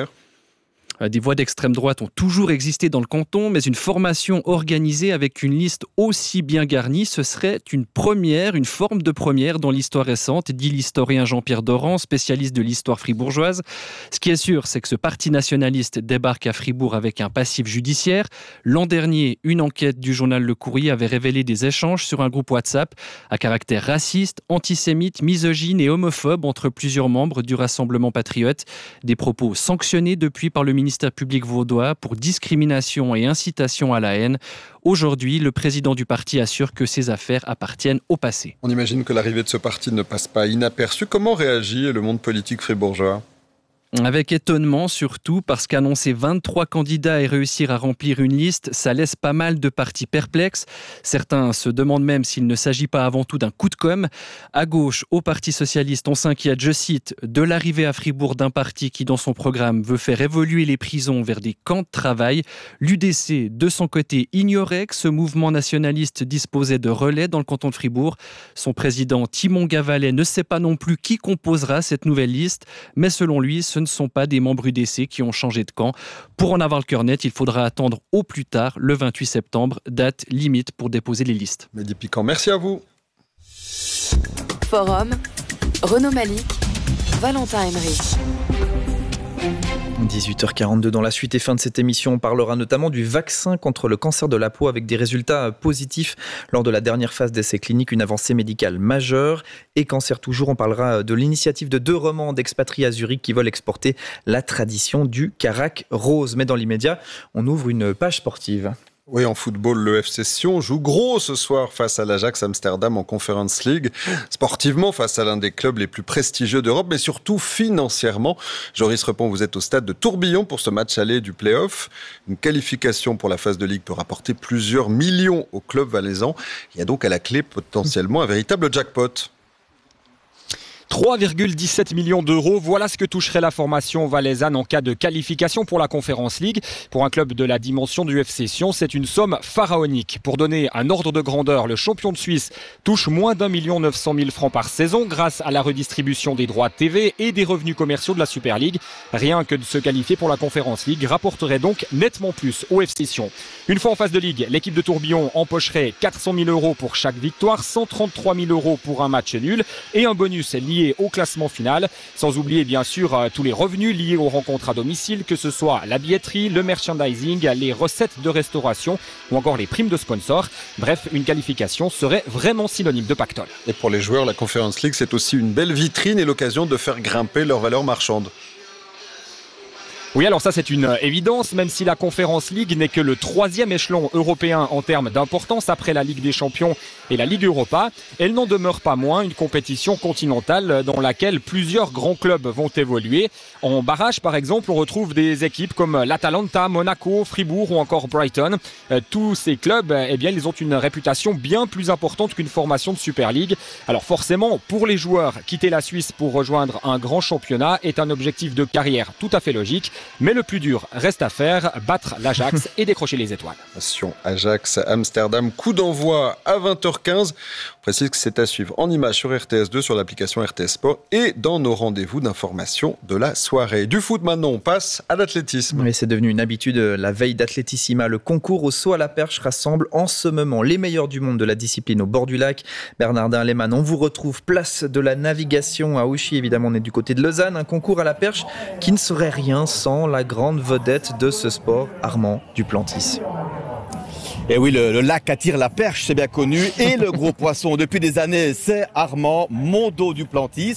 Des voix d'extrême droite ont toujours existé dans le canton, mais une formation organisée avec une liste aussi bien garnie, ce serait une première, une forme de première dans l'histoire récente, dit l'historien Jean-Pierre Doran, spécialiste de l'histoire fribourgeoise. Ce qui est sûr, c'est que ce parti nationaliste débarque à Fribourg avec un passif judiciaire. L'an dernier, une enquête du journal Le Courrier avait révélé des échanges sur un groupe WhatsApp à caractère raciste, antisémite, misogyne et homophobe entre plusieurs membres du Rassemblement Patriote. Des propos sanctionnés depuis par le ministère public vaudois pour discrimination et incitation à la haine. Aujourd'hui, le président du parti assure que ces affaires appartiennent au passé. On imagine que l'arrivée de ce parti ne passe pas inaperçue. Comment réagit le monde politique fribourgeois ? Avec étonnement surtout, parce qu'annoncer 23 candidats et réussir à remplir une liste, ça laisse pas mal de partis perplexes. Certains se demandent même s'il ne s'agit pas avant tout d'un coup de com'. À gauche, au Parti socialiste, on s'inquiète, je cite, de l'arrivée à Fribourg d'un parti qui, dans son programme, veut faire évoluer les prisons vers des camps de travail. L'UDC, de son côté, ignorait que ce mouvement nationaliste disposait de relais dans le canton de Fribourg. Son président, Timon Gavalet, ne sait pas non plus qui composera cette nouvelle liste, mais selon lui, ce ne sont pas des membres UDC qui ont changé de camp. Pour en avoir le cœur net, il faudra attendre au plus tard le 28 septembre, date limite pour déposer les listes. Mehdi Piquant, merci à vous. Forum, Renaud Malik, Valentin Emery. 18h42 dans la suite et fin de cette émission, on parlera notamment du vaccin contre le cancer de la peau avec des résultats positifs lors de la dernière phase d'essai clinique, une avancée médicale majeure. Et cancer toujours, on parlera de l'initiative de 2 romans d'expatriés à Zurich qui veulent exporter la tradition du carac rose. Mais dans l'immédiat, on ouvre une page sportive. Oui, en football, le FC Sion joue gros ce soir face à l'Ajax Amsterdam en Conference League. Sportivement, face à l'un des clubs les plus prestigieux d'Europe, mais surtout financièrement. Joris Repon, vous êtes au stade de Tourbillon pour ce match aller du play-off. Une qualification pour la phase de Ligue peut rapporter plusieurs millions au club valaisan. Il y a donc à la clé potentiellement un véritable jackpot. 3,17 millions d'euros, voilà ce que toucherait la formation valaisanne en cas de qualification pour la Conference League. Pour un club de la dimension du FC Sion, c'est une somme pharaonique. Pour donner un ordre de grandeur, le champion de Suisse touche moins d'1 900 000 francs par saison grâce à la redistribution des droits de TV et des revenus commerciaux de la Super League. Rien que de se qualifier pour la Conference League rapporterait donc nettement plus au FC Sion. Une fois en phase de Ligue, l'équipe de Tourbillon empocherait 400 000 euros pour chaque victoire, 133 000 euros pour un match nul et un bonus lié au classement final, sans oublier bien sûr tous les revenus liés aux rencontres à domicile, que ce soit la billetterie, le merchandising, les recettes de restauration ou encore les primes de sponsors. Bref, une qualification serait vraiment synonyme de pactole. Et pour les joueurs, la Conference League, c'est aussi une belle vitrine et l'occasion de faire grimper leur valeur marchande. Oui, alors ça c'est une évidence, même si la Conference League n'est que le 3e échelon européen en termes d'importance après la Ligue des Champions et la Ligue Europa. Elle n'en demeure pas moins une compétition continentale dans laquelle plusieurs grands clubs vont évoluer. En barrage, par exemple, on retrouve des équipes comme l'Atalanta, Monaco, Fribourg ou encore Brighton. Tous ces clubs, eh bien, ils ont une réputation bien plus importante qu'une formation de Super League. Alors forcément, pour les joueurs, quitter la Suisse pour rejoindre un grand championnat est un objectif de carrière tout à fait logique. Mais le plus dur reste à faire, battre l'Ajax et décrocher les étoiles. Ajax Amsterdam, coup d'envoi à 20h15. On précise que c'est à suivre en images sur RTS2, sur l'application RTS Sport et dans nos rendez-vous d'information de la soirée. Du foot maintenant, on passe à l'athlétisme. Oui, c'est devenu une habitude la veille d'Athletissima. Le concours au saut à la perche rassemble en ce moment les meilleurs du monde de la discipline au bord du lac. Bernardin Lehmann, on vous retrouve place de la navigation à Ouchy. Évidemment, on est du côté de Lausanne. Un concours à la perche qui ne serait rien sans la grande vedette de ce sport, Armand Duplantis. Et oui, le lac attire la perche, c'est bien connu. Et le gros poisson, depuis des années, c'est Armand Mondo Duplantis.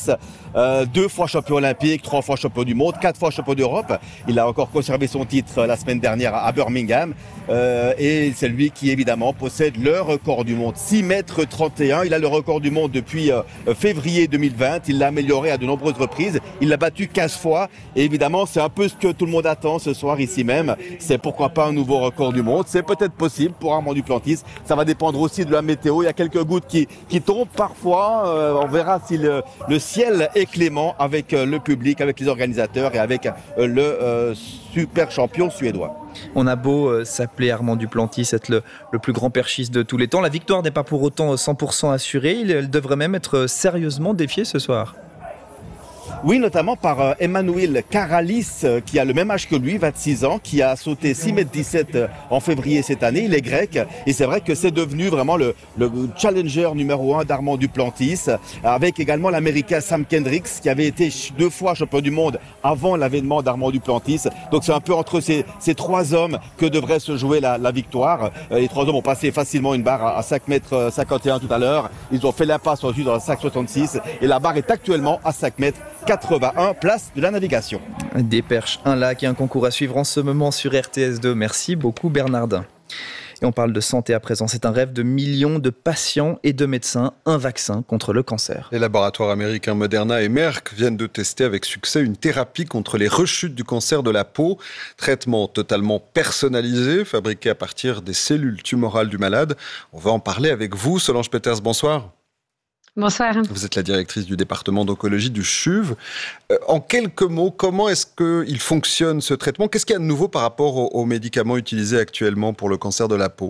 2 fois champion olympique, 3 fois champion du monde, 4 fois champion d'Europe. Il a encore conservé son titre la semaine dernière à Birmingham. Et c'est lui qui, évidemment, possède le record du monde. 6,31 m. Il a le record du monde depuis février 2020. Il l'a amélioré à de nombreuses reprises. Il l'a battu 15 fois. Et évidemment, c'est un peu ce que tout le monde attend ce soir ici même. C'est pourquoi pas un nouveau record du monde. C'est peut-être possible pour Armand Duplantis. Ça va dépendre aussi de la météo. Il y a quelques gouttes qui tombent parfois. On verra si le ciel est clément avec le public, avec les organisateurs et avec le super champion suédois. On a beau s'appeler Armand Duplantis, être le plus grand perchiste de tous les temps. La victoire n'est pas pour autant 100% assurée. Il devrait même être sérieusement défié ce soir. Oui, notamment par Emmanuel Karalis, qui a le même âge que lui, 26 ans, qui a sauté 6,17 m en février cette année. Il est grec et c'est vrai que c'est devenu vraiment le challenger numéro 1 d'Armand Duplantis, avec également l'Américain Sam Kendricks, qui avait été 2 fois champion du monde avant l'avènement d'Armand Duplantis. Donc c'est un peu entre ces 3 hommes que devrait se jouer la victoire. Les 3 hommes ont passé facilement une barre à 5,51 m tout à l'heure. Ils ont fait l'impasse ensuite dans la 5,66 et la barre est actuellement à 5,81 m, place de la navigation. Des perches, un lac et un concours à suivre en ce moment sur RTS2. Merci beaucoup Bernardin. Et on parle de santé à présent. C'est un rêve de millions de patients et de médecins, un vaccin contre le cancer. Les laboratoires américains Moderna et Merck viennent de tester avec succès une thérapie contre les rechutes du cancer de la peau. Traitement totalement personnalisé, fabriqué à partir des cellules tumorales du malade. On va en parler avec vous, Solange Peters. Bonsoir. Bonsoir. Vous êtes la directrice du département d'oncologie du CHUV. En quelques mots, comment est-ce qu'il fonctionne ce traitement ? Qu'est-ce qu'il y a de nouveau par rapport aux médicaments utilisés actuellement pour le cancer de la peau ?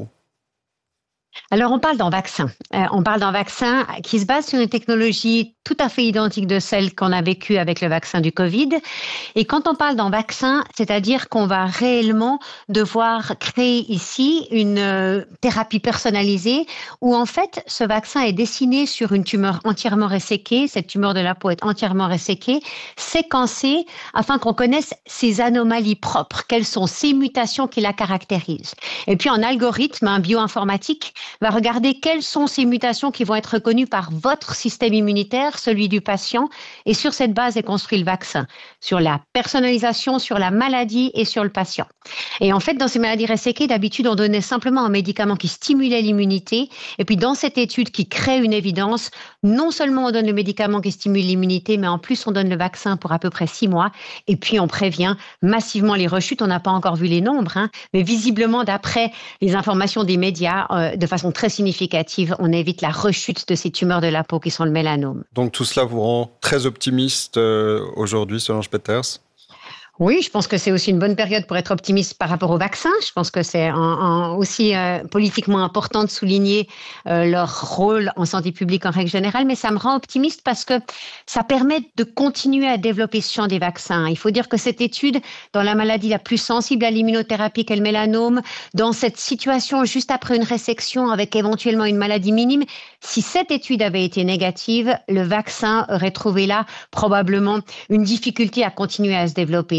Alors, on parle d'un vaccin. On parle d'un vaccin qui se base sur une technologie tout à fait identique de celle qu'on a vécue avec le vaccin du Covid. Et quand on parle d'un vaccin, c'est-à-dire qu'on va réellement devoir créer ici une thérapie personnalisée où, en fait, ce vaccin est dessiné sur une tumeur entièrement resséquée. Cette tumeur de la peau est entièrement resséquée, séquencée, afin qu'on connaisse ses anomalies propres. Quelles sont ces mutations qui la caractérisent? Et puis, un algorithme, un bioinformatique, va regarder quelles sont ces mutations qui vont être reconnues par votre système immunitaire, celui du patient, et sur cette base est construit le vaccin, sur la personnalisation, sur la maladie et sur le patient. Et en fait, dans ces maladies resséquées, d'habitude, on donnait simplement un médicament qui stimulait l'immunité, et puis dans cette étude qui crée une évidence, non seulement on donne le médicament qui stimule l'immunité, mais en plus on donne le vaccin pour à peu près 6 mois, et puis on prévient massivement les rechutes. On n'a pas encore vu les nombres, mais visiblement, d'après les informations des médias, de façon très significative, on évite la rechute de ces tumeurs de la peau qui sont le mélanome. Donc tout cela vous rend très optimiste aujourd'hui, Solange Peters ? Oui, je pense que c'est aussi une bonne période pour être optimiste par rapport au vaccin. Je pense que c'est aussi politiquement important de souligner leur rôle en santé publique en règle générale, mais ça me rend optimiste parce que ça permet de continuer à développer ce champ des vaccins. Il faut dire que cette étude, dans la maladie la plus sensible à l'immunothérapie qu'est le mélanome, dans cette situation juste après une résection avec éventuellement une maladie minime, si cette étude avait été négative, le vaccin aurait trouvé là probablement une difficulté à continuer à se développer.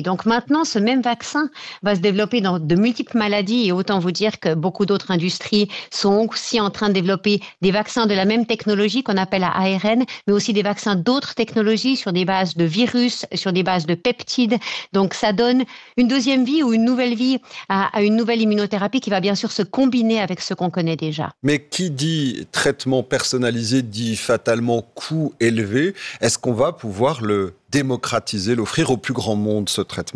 Donc maintenant, ce même vaccin va se développer dans de multiples maladies et autant vous dire que beaucoup d'autres industries sont aussi en train de développer des vaccins de la même technologie qu'on appelle à ARN, mais aussi des vaccins d'autres technologies sur des bases de virus, sur des bases de peptides. Donc ça donne une deuxième vie ou une nouvelle vie à une nouvelle immunothérapie qui va bien sûr se combiner avec ce qu'on connaît déjà. Mais qui dit traitement personnalisé dit fatalement coût élevé. Est-ce qu'on va pouvoir le démocratiser, l'offrir au plus grand monde, ce traitement ?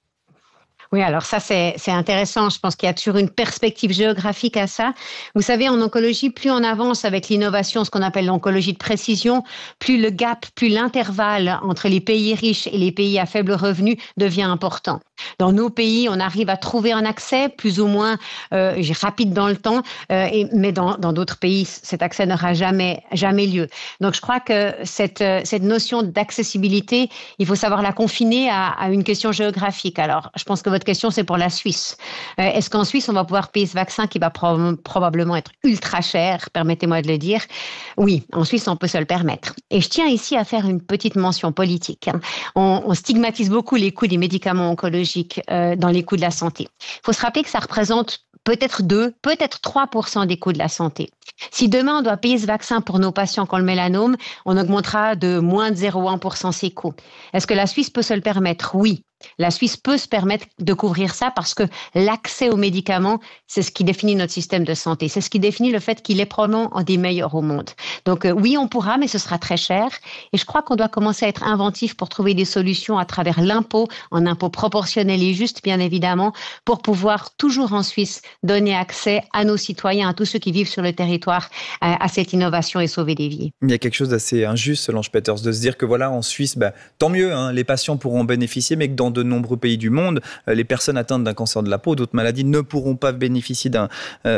Oui, alors ça, c'est intéressant. Je pense qu'il y a toujours une perspective géographique à ça. Vous savez, en oncologie, plus on avance avec l'innovation, ce qu'on appelle l'oncologie de précision, plus le gap, plus l'intervalle entre les pays riches et les pays à faible revenu devient important. Dans nos pays, on arrive à trouver un accès plus ou moins rapide dans le temps, mais dans d'autres pays, cet accès n'aura jamais lieu. Donc, je crois que cette notion d'accessibilité, il faut savoir la confiner à une question géographique. Alors, je pense que votre question, c'est pour la Suisse. Est-ce qu'en Suisse, on va pouvoir payer ce vaccin qui va probablement être ultra cher, permettez-moi de le dire? Oui, en Suisse, on peut se le permettre. Et je tiens ici à faire une petite mention politique. On stigmatise beaucoup les coûts des médicaments oncologiques dans les coûts de la santé. Il faut se rappeler que ça représente peut-être 2, peut-être 3% des coûts de la santé. Si demain on doit payer ce vaccin pour nos patients qui ont le mélanome, on augmentera de moins de 0,1% ces coûts. Est-ce que la Suisse peut se le permettre? Oui. La Suisse peut se permettre de couvrir ça parce que l'accès aux médicaments, c'est ce qui définit notre système de santé. C'est ce qui définit le fait qu'il est probablement un des meilleurs au monde. Donc oui, on pourra, mais ce sera très cher. Et je crois qu'on doit commencer à être inventif pour trouver des solutions à travers l'impôt, en impôt proportionnel et juste, bien évidemment, pour pouvoir toujours en Suisse donner accès à nos citoyens, à tous ceux qui vivent sur le territoire, à cette innovation et sauver des vies. Il y a quelque chose d'assez injuste, Solange Peters, de se dire que voilà, en Suisse, tant mieux, les patients pourront en bénéficier, mais que dans de nombreux pays du monde, les personnes atteintes d'un cancer de la peau, d'autres maladies, ne pourront pas bénéficier d'un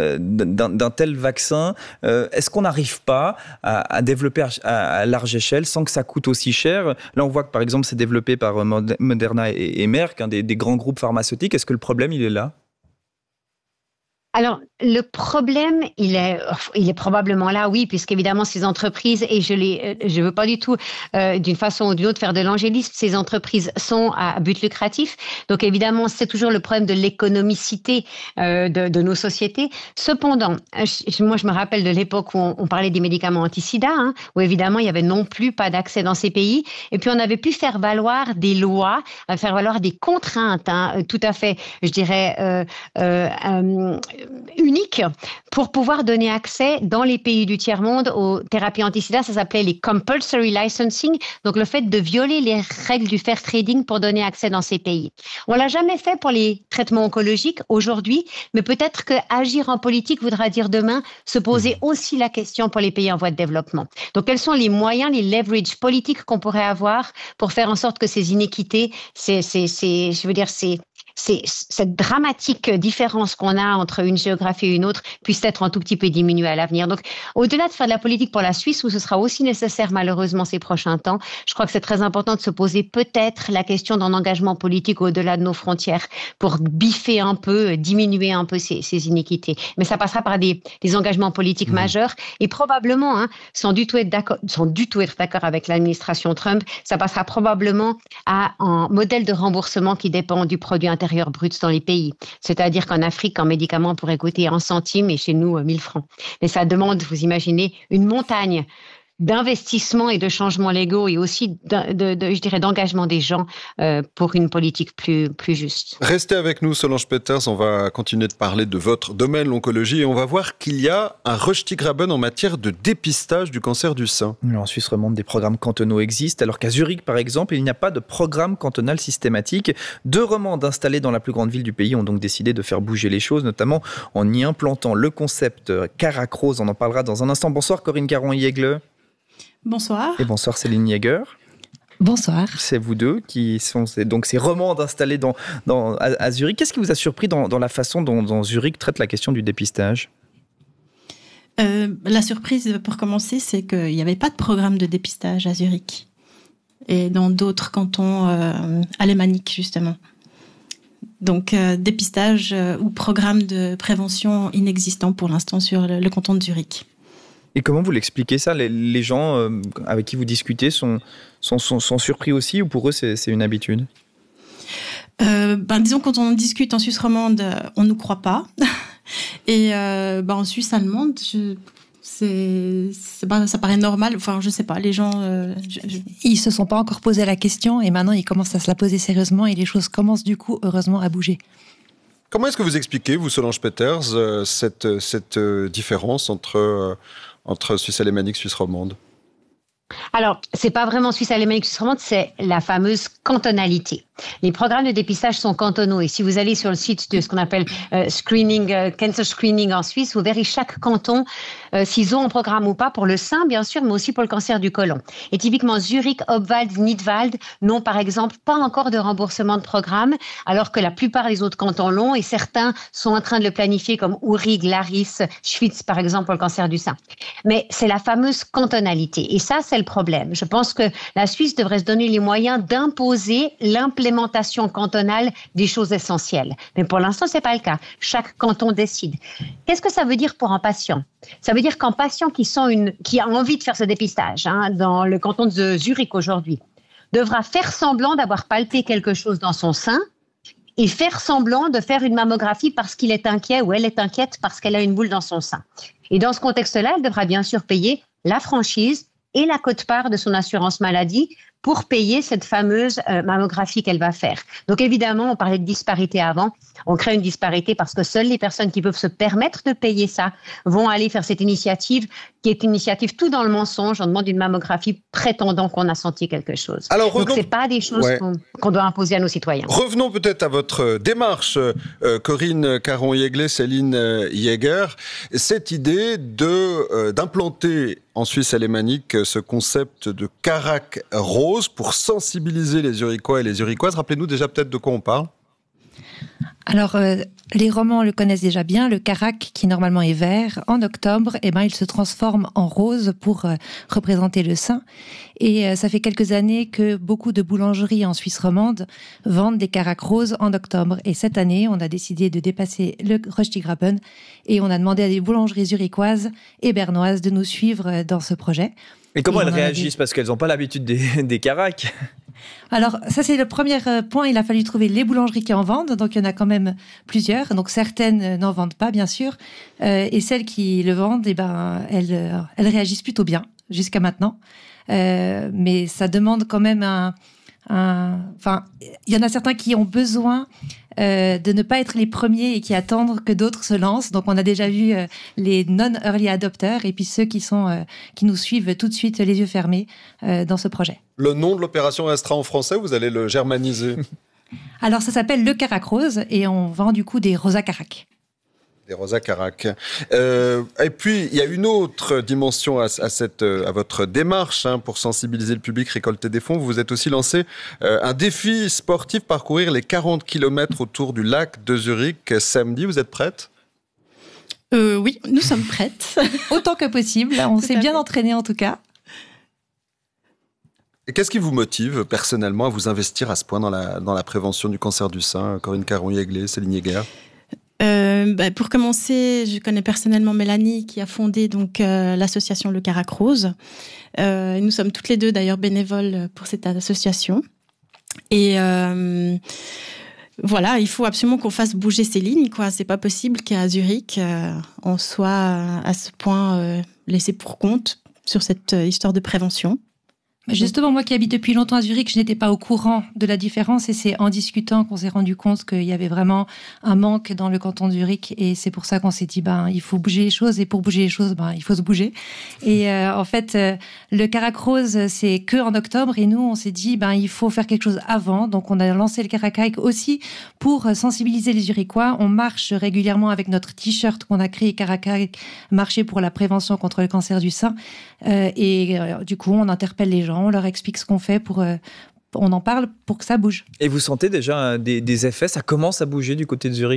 tel vaccin. Est-ce qu'on n'arrive pas à développer à large échelle sans que ça coûte aussi cher? Là, on voit que par exemple, c'est développé par Moderna et Merck, des grands groupes pharmaceutiques. Est-ce que le problème, il est là? Alors, le problème, il est probablement là, oui, puisqu'évidemment, ces entreprises, et je veux pas du tout, d'une façon ou d'une autre, faire de l'angélisme, ces entreprises sont à but lucratif. Donc, évidemment, c'est toujours le problème de l'économicité de nos sociétés. Cependant, moi, je me rappelle de l'époque où on parlait des médicaments anti-sida, où évidemment, il y avait non plus pas d'accès dans ces pays. Et puis, on avait pu faire valoir des lois, faire valoir des contraintes, tout à fait, je dirais, unique pour pouvoir donner accès dans les pays du tiers-monde aux thérapies anti-sida. Ça s'appelait les compulsory licensing, donc le fait de violer les règles du fair trading pour donner accès dans ces pays. On l'a jamais fait pour les traitements oncologiques aujourd'hui, mais peut-être que agir en politique voudra dire demain se poser aussi la question pour les pays en voie de développement. Donc quels sont les moyens, les leverages politiques qu'on pourrait avoir pour faire en sorte que ces inéquités, cette dramatique différence qu'on a entre une géographie et une autre puisse être un tout petit peu diminuée à l'avenir. Donc, au-delà de faire de la politique pour la Suisse, où ce sera aussi nécessaire malheureusement ces prochains temps, je crois que c'est très important de se poser peut-être la question d'un engagement politique au-delà de nos frontières pour biffer un peu, diminuer un peu ces inéquités. Mais ça passera par des engagements politiques majeurs et probablement, sans du tout être d'accord avec l'administration Trump, ça passera probablement à un modèle de remboursement qui dépend du produit intérieur brut dans les pays. C'est-à-dire qu'en Afrique, un médicament pourrait coûter 1 centime et chez nous, 1000 francs. Mais ça demande, vous imaginez, une montagne d'investissement et de changements légaux et aussi je dirais d'engagement des gens pour une politique plus juste. Restez avec nous, Solange Peters. On va continuer de parler de votre domaine, l'oncologie, et on va voir qu'il y a un Röstigraben en matière de dépistage du cancer du sein. En Suisse romande, des programmes cantonaux existent, alors qu'à Zurich, par exemple, il n'y a pas de programme cantonal systématique. 2 romandes installées dans la plus grande ville du pays ont donc décidé de faire bouger les choses, notamment en y implantant le concept Caracrose. On en parlera dans un instant. Bonsoir Corinne Caron-Yegle. Bonsoir. Et bonsoir Céline Jäger. Bonsoir. C'est vous deux qui sont donc ces romandes installées à Zurich. Qu'est-ce qui vous a surpris dans la façon dont Zurich traite la question du dépistage ? La surprise, pour commencer, c'est qu'il n'y avait pas de programme de dépistage à Zurich. Et dans d'autres cantons alémaniques, justement. Donc, dépistage ou programme de prévention inexistant pour l'instant sur le canton de Zurich. Et comment vous l'expliquez ça ? Les gens avec qui vous discutez sont surpris aussi, ou pour eux c'est une habitude ? Disons, quand on discute en Suisse romande, on ne nous croit pas. Et en Suisse allemande, ça paraît normal. Enfin, je sais pas, les gens... Ils se sont pas encore posé la question et maintenant ils commencent à se la poser sérieusement et les choses commencent du coup, heureusement, à bouger. Comment est-ce que vous expliquez, vous, Solange Peters, cette différence entre Suisse alémanique et Suisse romande ? Alors, c'est pas vraiment Suisse alémanique, Suisse romande, c'est la fameuse cantonalité. Les programmes de dépistage sont cantonaux et si vous allez sur le site de ce qu'on appelle cancer screening en Suisse, vous verrez chaque canton s'ils ont un programme ou pas pour le sein, bien sûr, mais aussi pour le cancer du côlon. Et typiquement, Zurich, Obwald, Nidwald n'ont par exemple pas encore de remboursement de programme, alors que la plupart des autres cantons l'ont et certains sont en train de le planifier comme Uri, Glaris, Schwyz, par exemple, pour le cancer du sein. Mais c'est la fameuse cantonalité et ça, c'est le problème. Je pense que la Suisse devrait se donner les moyens d'imposer l'implémentation cantonale des choses essentielles. Mais pour l'instant, c'est pas le cas. Chaque canton décide. Qu'est-ce que ça veut dire pour un patient ? Ça veut dire qu'un patient qui a envie de faire ce dépistage, dans le canton de Zurich aujourd'hui, devra faire semblant d'avoir palpé quelque chose dans son sein et faire semblant de faire une mammographie parce qu'il est inquiet ou elle est inquiète parce qu'elle a une boule dans son sein. Et dans ce contexte-là, elle devra bien sûr payer la franchise et la quote-part de son assurance maladie pour payer cette fameuse mammographie qu'elle va faire. Donc évidemment, on parlait de disparité avant. On crée une disparité parce que seules les personnes qui peuvent se permettre de payer ça vont aller faire cette initiative qui est une initiative tout dans le mensonge. On demande une mammographie prétendant qu'on a senti quelque chose. Alors, donc c'est pas des choses qu'on doit imposer à nos citoyens. Revenons peut-être à votre démarche, Corinne Caron-Yeglé, Céline Jäger. Cette idée d'implanter en Suisse alémanique ce concept de carac rose pour sensibiliser les Zurichois et les Zurichoises. Rappelez-nous déjà peut-être de quoi on parle. Alors, les Romans le connaissent déjà bien. Le carac, qui normalement est vert, en octobre, il se transforme en rose pour représenter le sein. Et ça fait quelques années que beaucoup de boulangeries en Suisse romande vendent des caracs roses en octobre. Et cette année, on a décidé de dépasser le Röstigraben et on a demandé à des boulangeries zurichoises et bernoises de nous suivre dans ce projet. Et comment elles réagissent ? Parce qu'elles n'ont pas l'habitude des caracs. Alors, ça, c'est le premier point. Il a fallu trouver les boulangeries qui en vendent. Donc, il y en a quand même plusieurs. Donc, certaines n'en vendent pas, bien sûr. Et celles qui le vendent, elles réagissent plutôt bien jusqu'à maintenant. Mais ça demande quand même Enfin, il y en a certains qui ont besoin de ne pas être les premiers et qui attendent que d'autres se lancent. Donc, on a déjà vu les non-early adopters et puis ceux qui nous suivent tout de suite les yeux fermés dans ce projet. Le nom de l'opération restera en français ou vous allez le germaniser ? Alors, ça s'appelle le carac rose et on vend du coup des rosas carac. Des rosas carac. Et puis, il y a une autre dimension à votre démarche pour sensibiliser le public, récolter des fonds. Vous vous êtes aussi lancé un défi sportif, parcourir les 40 km autour du lac de Zurich samedi. Vous êtes prête ? Oui, nous sommes prêtes. Autant que possible. On s'est bien entraîné en tout cas. Et qu'est-ce qui vous motive personnellement à vous investir à ce point dans la prévention du cancer du sein, Corinne Caron-Yeglé, Céline Jäger ? Pour commencer, je connais personnellement Mélanie qui a fondé donc l'association Le Carac Rose. Nous sommes toutes les deux d'ailleurs bénévoles pour cette association. Et voilà, il faut absolument qu'on fasse bouger ces lignes, quoi. C'est pas possible qu'à Zurich on soit à ce point laissé pour compte sur cette histoire de prévention. Justement, moi qui habite depuis longtemps à Zurich, je n'étais pas au courant de la différence et c'est en discutant qu'on s'est rendu compte qu'il y avait vraiment un manque dans le canton de Zurich et c'est pour ça qu'on s'est dit il faut bouger les choses et pour bouger les choses, il faut se bouger. Et en fait, le carac rose, c'est que en octobre et nous, on s'est dit il faut faire quelque chose avant. Donc, on a lancé le carac aussi pour sensibiliser les Zurichois. On marche régulièrement avec notre t-shirt qu'on a créé, Carac, marcher pour la prévention contre le cancer du sein. Du coup, on interpelle les gens. On leur explique ce qu'on fait on en parle pour que ça bouge. Et vous sentez déjà des effets ? Ça commence à bouger du côté de Zurich ?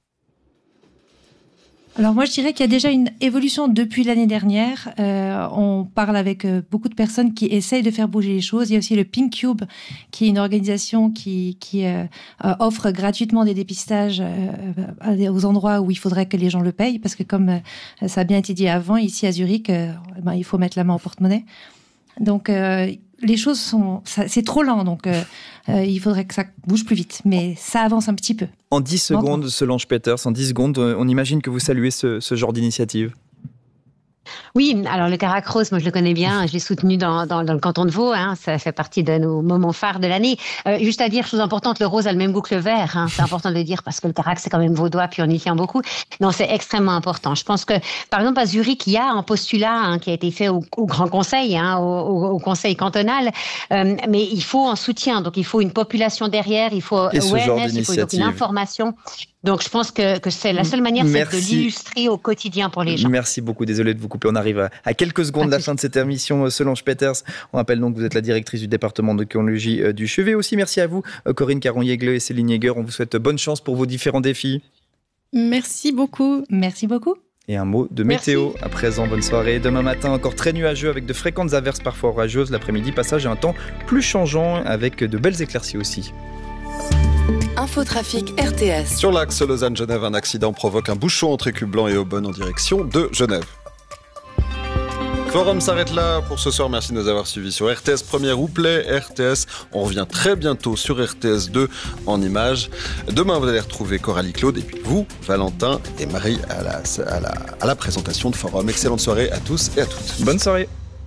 Alors moi, je dirais qu'il y a déjà une évolution depuis l'année dernière. On parle avec beaucoup de personnes qui essayent de faire bouger les choses. Il y a aussi le Pink Cube, qui est une organisation qui offre gratuitement des dépistages aux endroits où il faudrait que les gens le payent, parce que comme ça a bien été dit avant, ici à Zurich, il faut mettre la main au porte-monnaie. Donc, les choses c'est trop lent, donc il faudrait que ça bouge plus vite. Mais ça avance un petit peu. En 10 secondes, Solange Peters, en 10 secondes, on imagine que vous saluez ce genre d'initiative. Oui, alors le Carac Rose, moi je le connais bien, je l'ai soutenu dans le canton de Vaud, hein, ça fait partie de nos moments phares de l'année. Juste à dire, chose importante, le rose a le même goût que le vert, hein, c'est important de le dire parce que le Carac c'est quand même vaudois, puis on y tient beaucoup. Non, c'est extrêmement important. Je pense que, par exemple, à Zurich, il y a un postulat qui a été fait au Grand Conseil, au Conseil cantonal, mais il faut un soutien, donc il faut une population derrière, il faut awareness, il faut donc une information. Donc, je pense que c'est la seule manière, c'est de l'illustrer au quotidien pour les gens. Merci beaucoup. Désolé de vous couper. On arrive à quelques secondes de la fin de cette émission. Solange Peters, on rappelle donc que vous êtes la directrice du département d'écologie du Chevet. Aussi, merci à vous, Corinne Caron-Yegle et Céline Yeager. On vous souhaite bonne chance pour vos différents défis. Merci beaucoup. Merci beaucoup. Et un mot de météo à présent. Bonne soirée. Demain matin, encore très nuageux avec de fréquentes averses parfois orageuses. L'après-midi, passage à un temps plus changeant avec de belles éclaircies aussi. Infotrafic RTS. Sur l'axe Lausanne-Genève, un accident provoque un bouchon entre Écublens et Aubonne en direction de Genève. Forum s'arrête là pour ce soir. Merci de nous avoir suivis sur RTS Première ou Play RTS. On revient très bientôt sur RTS 2 en images. Demain, vous allez retrouver Coralie Claude et puis vous, Valentin et Marie à la présentation de Forum. Excellente soirée à tous et à toutes. Bonne soirée.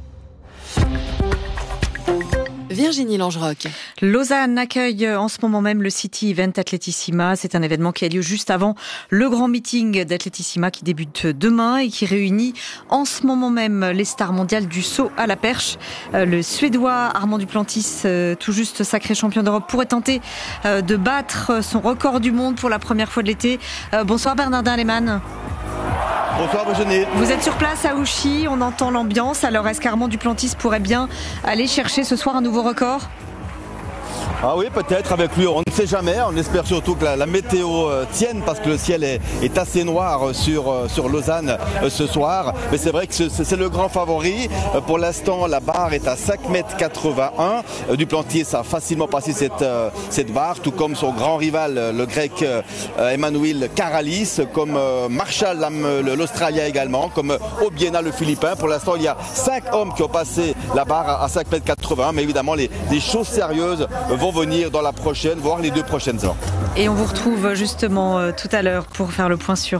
Virginie Langerock. Lausanne accueille en ce moment même le City Event Athletissima. C'est un événement qui a lieu juste avant le grand meeting d'Athletissima qui débute demain et qui réunit en ce moment même les stars mondiales du saut à la perche. Le Suédois Armand Duplantis, tout juste sacré champion d'Europe, pourrait tenter de battre son record du monde pour la première fois de l'été. Bonsoir Bernardin Aleman. Bonsoir Virginie. Vous êtes sur place à Ouchy, on entend l'ambiance. Alors est-ce qu'Armand Duplantis pourrait bien aller chercher ce soir un nouveau record ? Ah oui, peut-être avec lui, on ne sait jamais. On espère surtout que la météo tienne parce que le ciel est assez noir sur Lausanne ce soir. Mais c'est vrai que c'est le grand favori. Pour l'instant, la barre est à 5,81 m. Duplantis a facilement passé cette barre, tout comme son grand rival, le grec Emmanuel Karalis, comme Marshall, l'Australien également, comme Obiena, le Philippin. Pour l'instant, il y a 5 hommes qui ont passé la barre à 5,81 m. Mais évidemment, les choses sérieuses vont venir dans la prochaine, voire les 2 prochaines heures. Et on vous retrouve justement tout à l'heure pour faire le point sur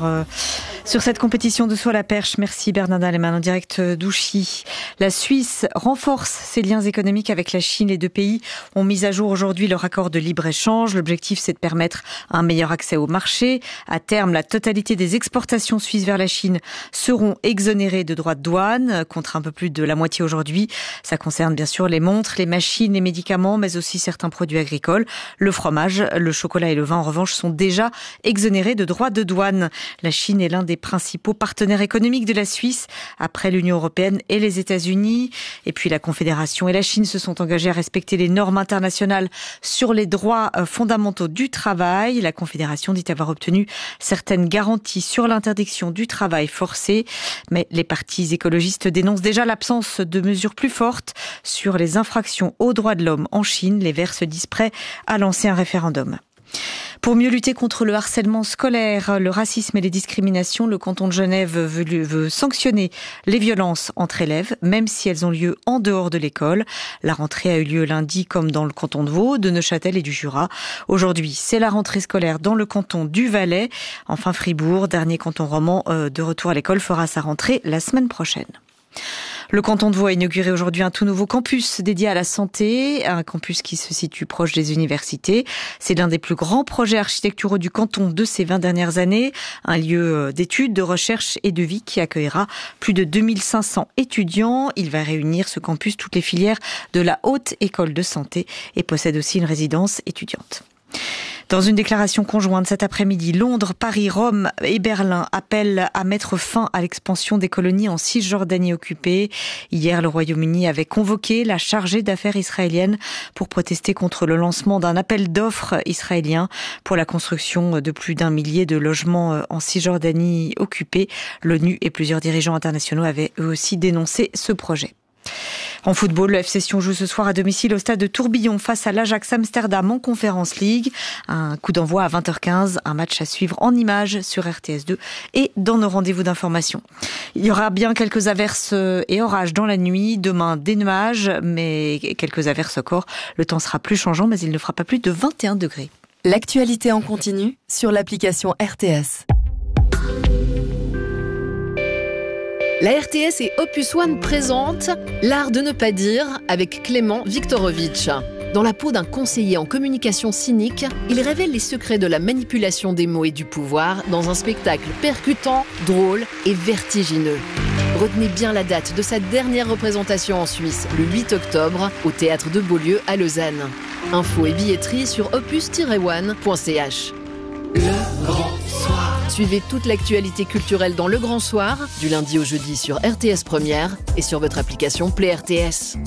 cette compétition de saut à la perche. Merci Bernardin Aleman en direct d'Ouchy. La Suisse renforce ses liens économiques avec la Chine. Les deux pays ont mis à jour aujourd'hui leur accord de libre-échange. L'objectif, c'est de permettre un meilleur accès au marché. À terme, la totalité des exportations suisses vers la Chine seront exonérées de droits de douane, contre un peu plus de la moitié aujourd'hui. Ça concerne bien sûr les montres, les machines, les médicaments, mais aussi certains produits agricoles. Le fromage, le chocolat et le vin, en revanche, sont déjà exonérés de droits de douane. La Chine est l'un des principaux partenaires économiques de la Suisse, après l'Union européenne et les États-Unis. Et puis la Confédération et la Chine se sont engagés à respecter les normes internationales sur les droits fondamentaux du travail. La Confédération dit avoir obtenu certaines garanties sur l'interdiction du travail forcé. Mais les partis écologistes dénoncent déjà l'absence de mesures plus fortes sur les infractions aux droits de l'homme en Chine. Les Verts se disent prêts à lancer un référendum. Pour mieux lutter contre le harcèlement scolaire, le racisme et les discriminations, le canton de Genève veut sanctionner les violences entre élèves, même si elles ont lieu en dehors de l'école. La rentrée a eu lieu lundi, comme dans le canton de Vaud, de Neuchâtel et du Jura. Aujourd'hui, c'est la rentrée scolaire dans le canton du Valais. Enfin, Fribourg, dernier canton roman de retour à l'école, fera sa rentrée la semaine prochaine. Le canton de Vaud a inauguré aujourd'hui un tout nouveau campus dédié à la santé, un campus qui se situe proche des universités. C'est l'un des plus grands projets architecturaux du canton de ces 20 dernières années, un lieu d'études, de recherche et de vie qui accueillera plus de 2500 étudiants. Il va réunir ce campus toutes les filières de la Haute École de Santé et possède aussi une résidence étudiante. Dans une déclaration conjointe cet après-midi, Londres, Paris, Rome et Berlin appellent à mettre fin à l'expansion des colonies en Cisjordanie occupée. Hier, le Royaume-Uni avait convoqué la chargée d'affaires israélienne pour protester contre le lancement d'un appel d'offres israélien pour la construction de plus d'1 millier de logements en Cisjordanie occupée. L'ONU et plusieurs dirigeants internationaux avaient eux aussi dénoncé ce projet. En football, le FC Sion joue ce soir à domicile au stade de Tourbillon face à l'Ajax Amsterdam en Conference League. Un coup d'envoi à 20h15, un match à suivre en images sur RTS2 et dans nos rendez-vous d'information. Il y aura bien quelques averses et orages dans la nuit. Demain, des nuages, mais quelques averses encore. Le temps sera plus changeant, mais il ne fera pas plus de 21 degrés. L'actualité en continu sur l'application RTS. La RTS et Opus One présentent L'art de ne pas dire avec Clément Viktorovitch. Dans la peau d'un conseiller en communication cynique, il révèle les secrets de la manipulation des mots et du pouvoir dans un spectacle percutant, drôle et vertigineux. Retenez bien la date de sa dernière représentation en Suisse, le 8 octobre, au Théâtre de Beaulieu à Lausanne. Infos et billetterie sur opus-one.ch. Le Grand Soir. Suivez toute l'actualité culturelle dans Le Grand Soir, du lundi au jeudi sur RTS Première et sur votre application Play RTS.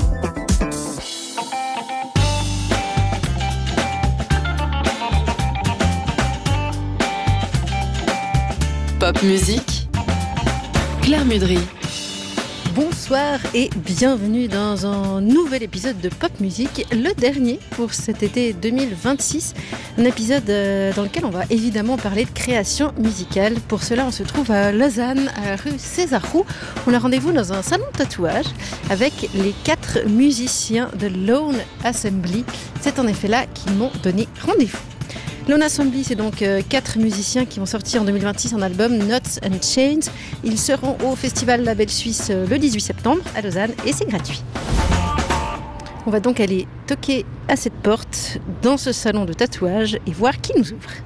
Pop musique, Claire Mudry. Bonsoir et bienvenue dans un nouvel épisode de Pop Musique, le dernier pour cet été 2026. Un épisode dans lequel on va évidemment parler de création musicale. Pour cela, on se trouve à Lausanne, à la rue César-Roux. On a rendez-vous dans un salon de tatouage avec les 4 musiciens de Lone Assembly. C'est en effet là qu'ils m'ont donné rendez-vous. Lone Assembly, c'est donc 4 musiciens qui vont sortir en 2026 un album Knots and Chains. Ils seront au Festival Label Suisse le 18 septembre à Lausanne et c'est gratuit. On va donc aller toquer à cette porte dans ce salon de tatouage et voir qui nous ouvre.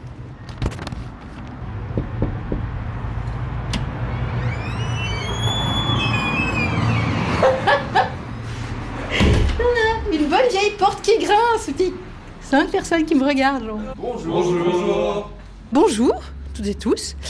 Une bonne vieille porte qui grince, dit 5 personnes qui me regardent. Genre. Bonjour. Bonjour toutes et tous.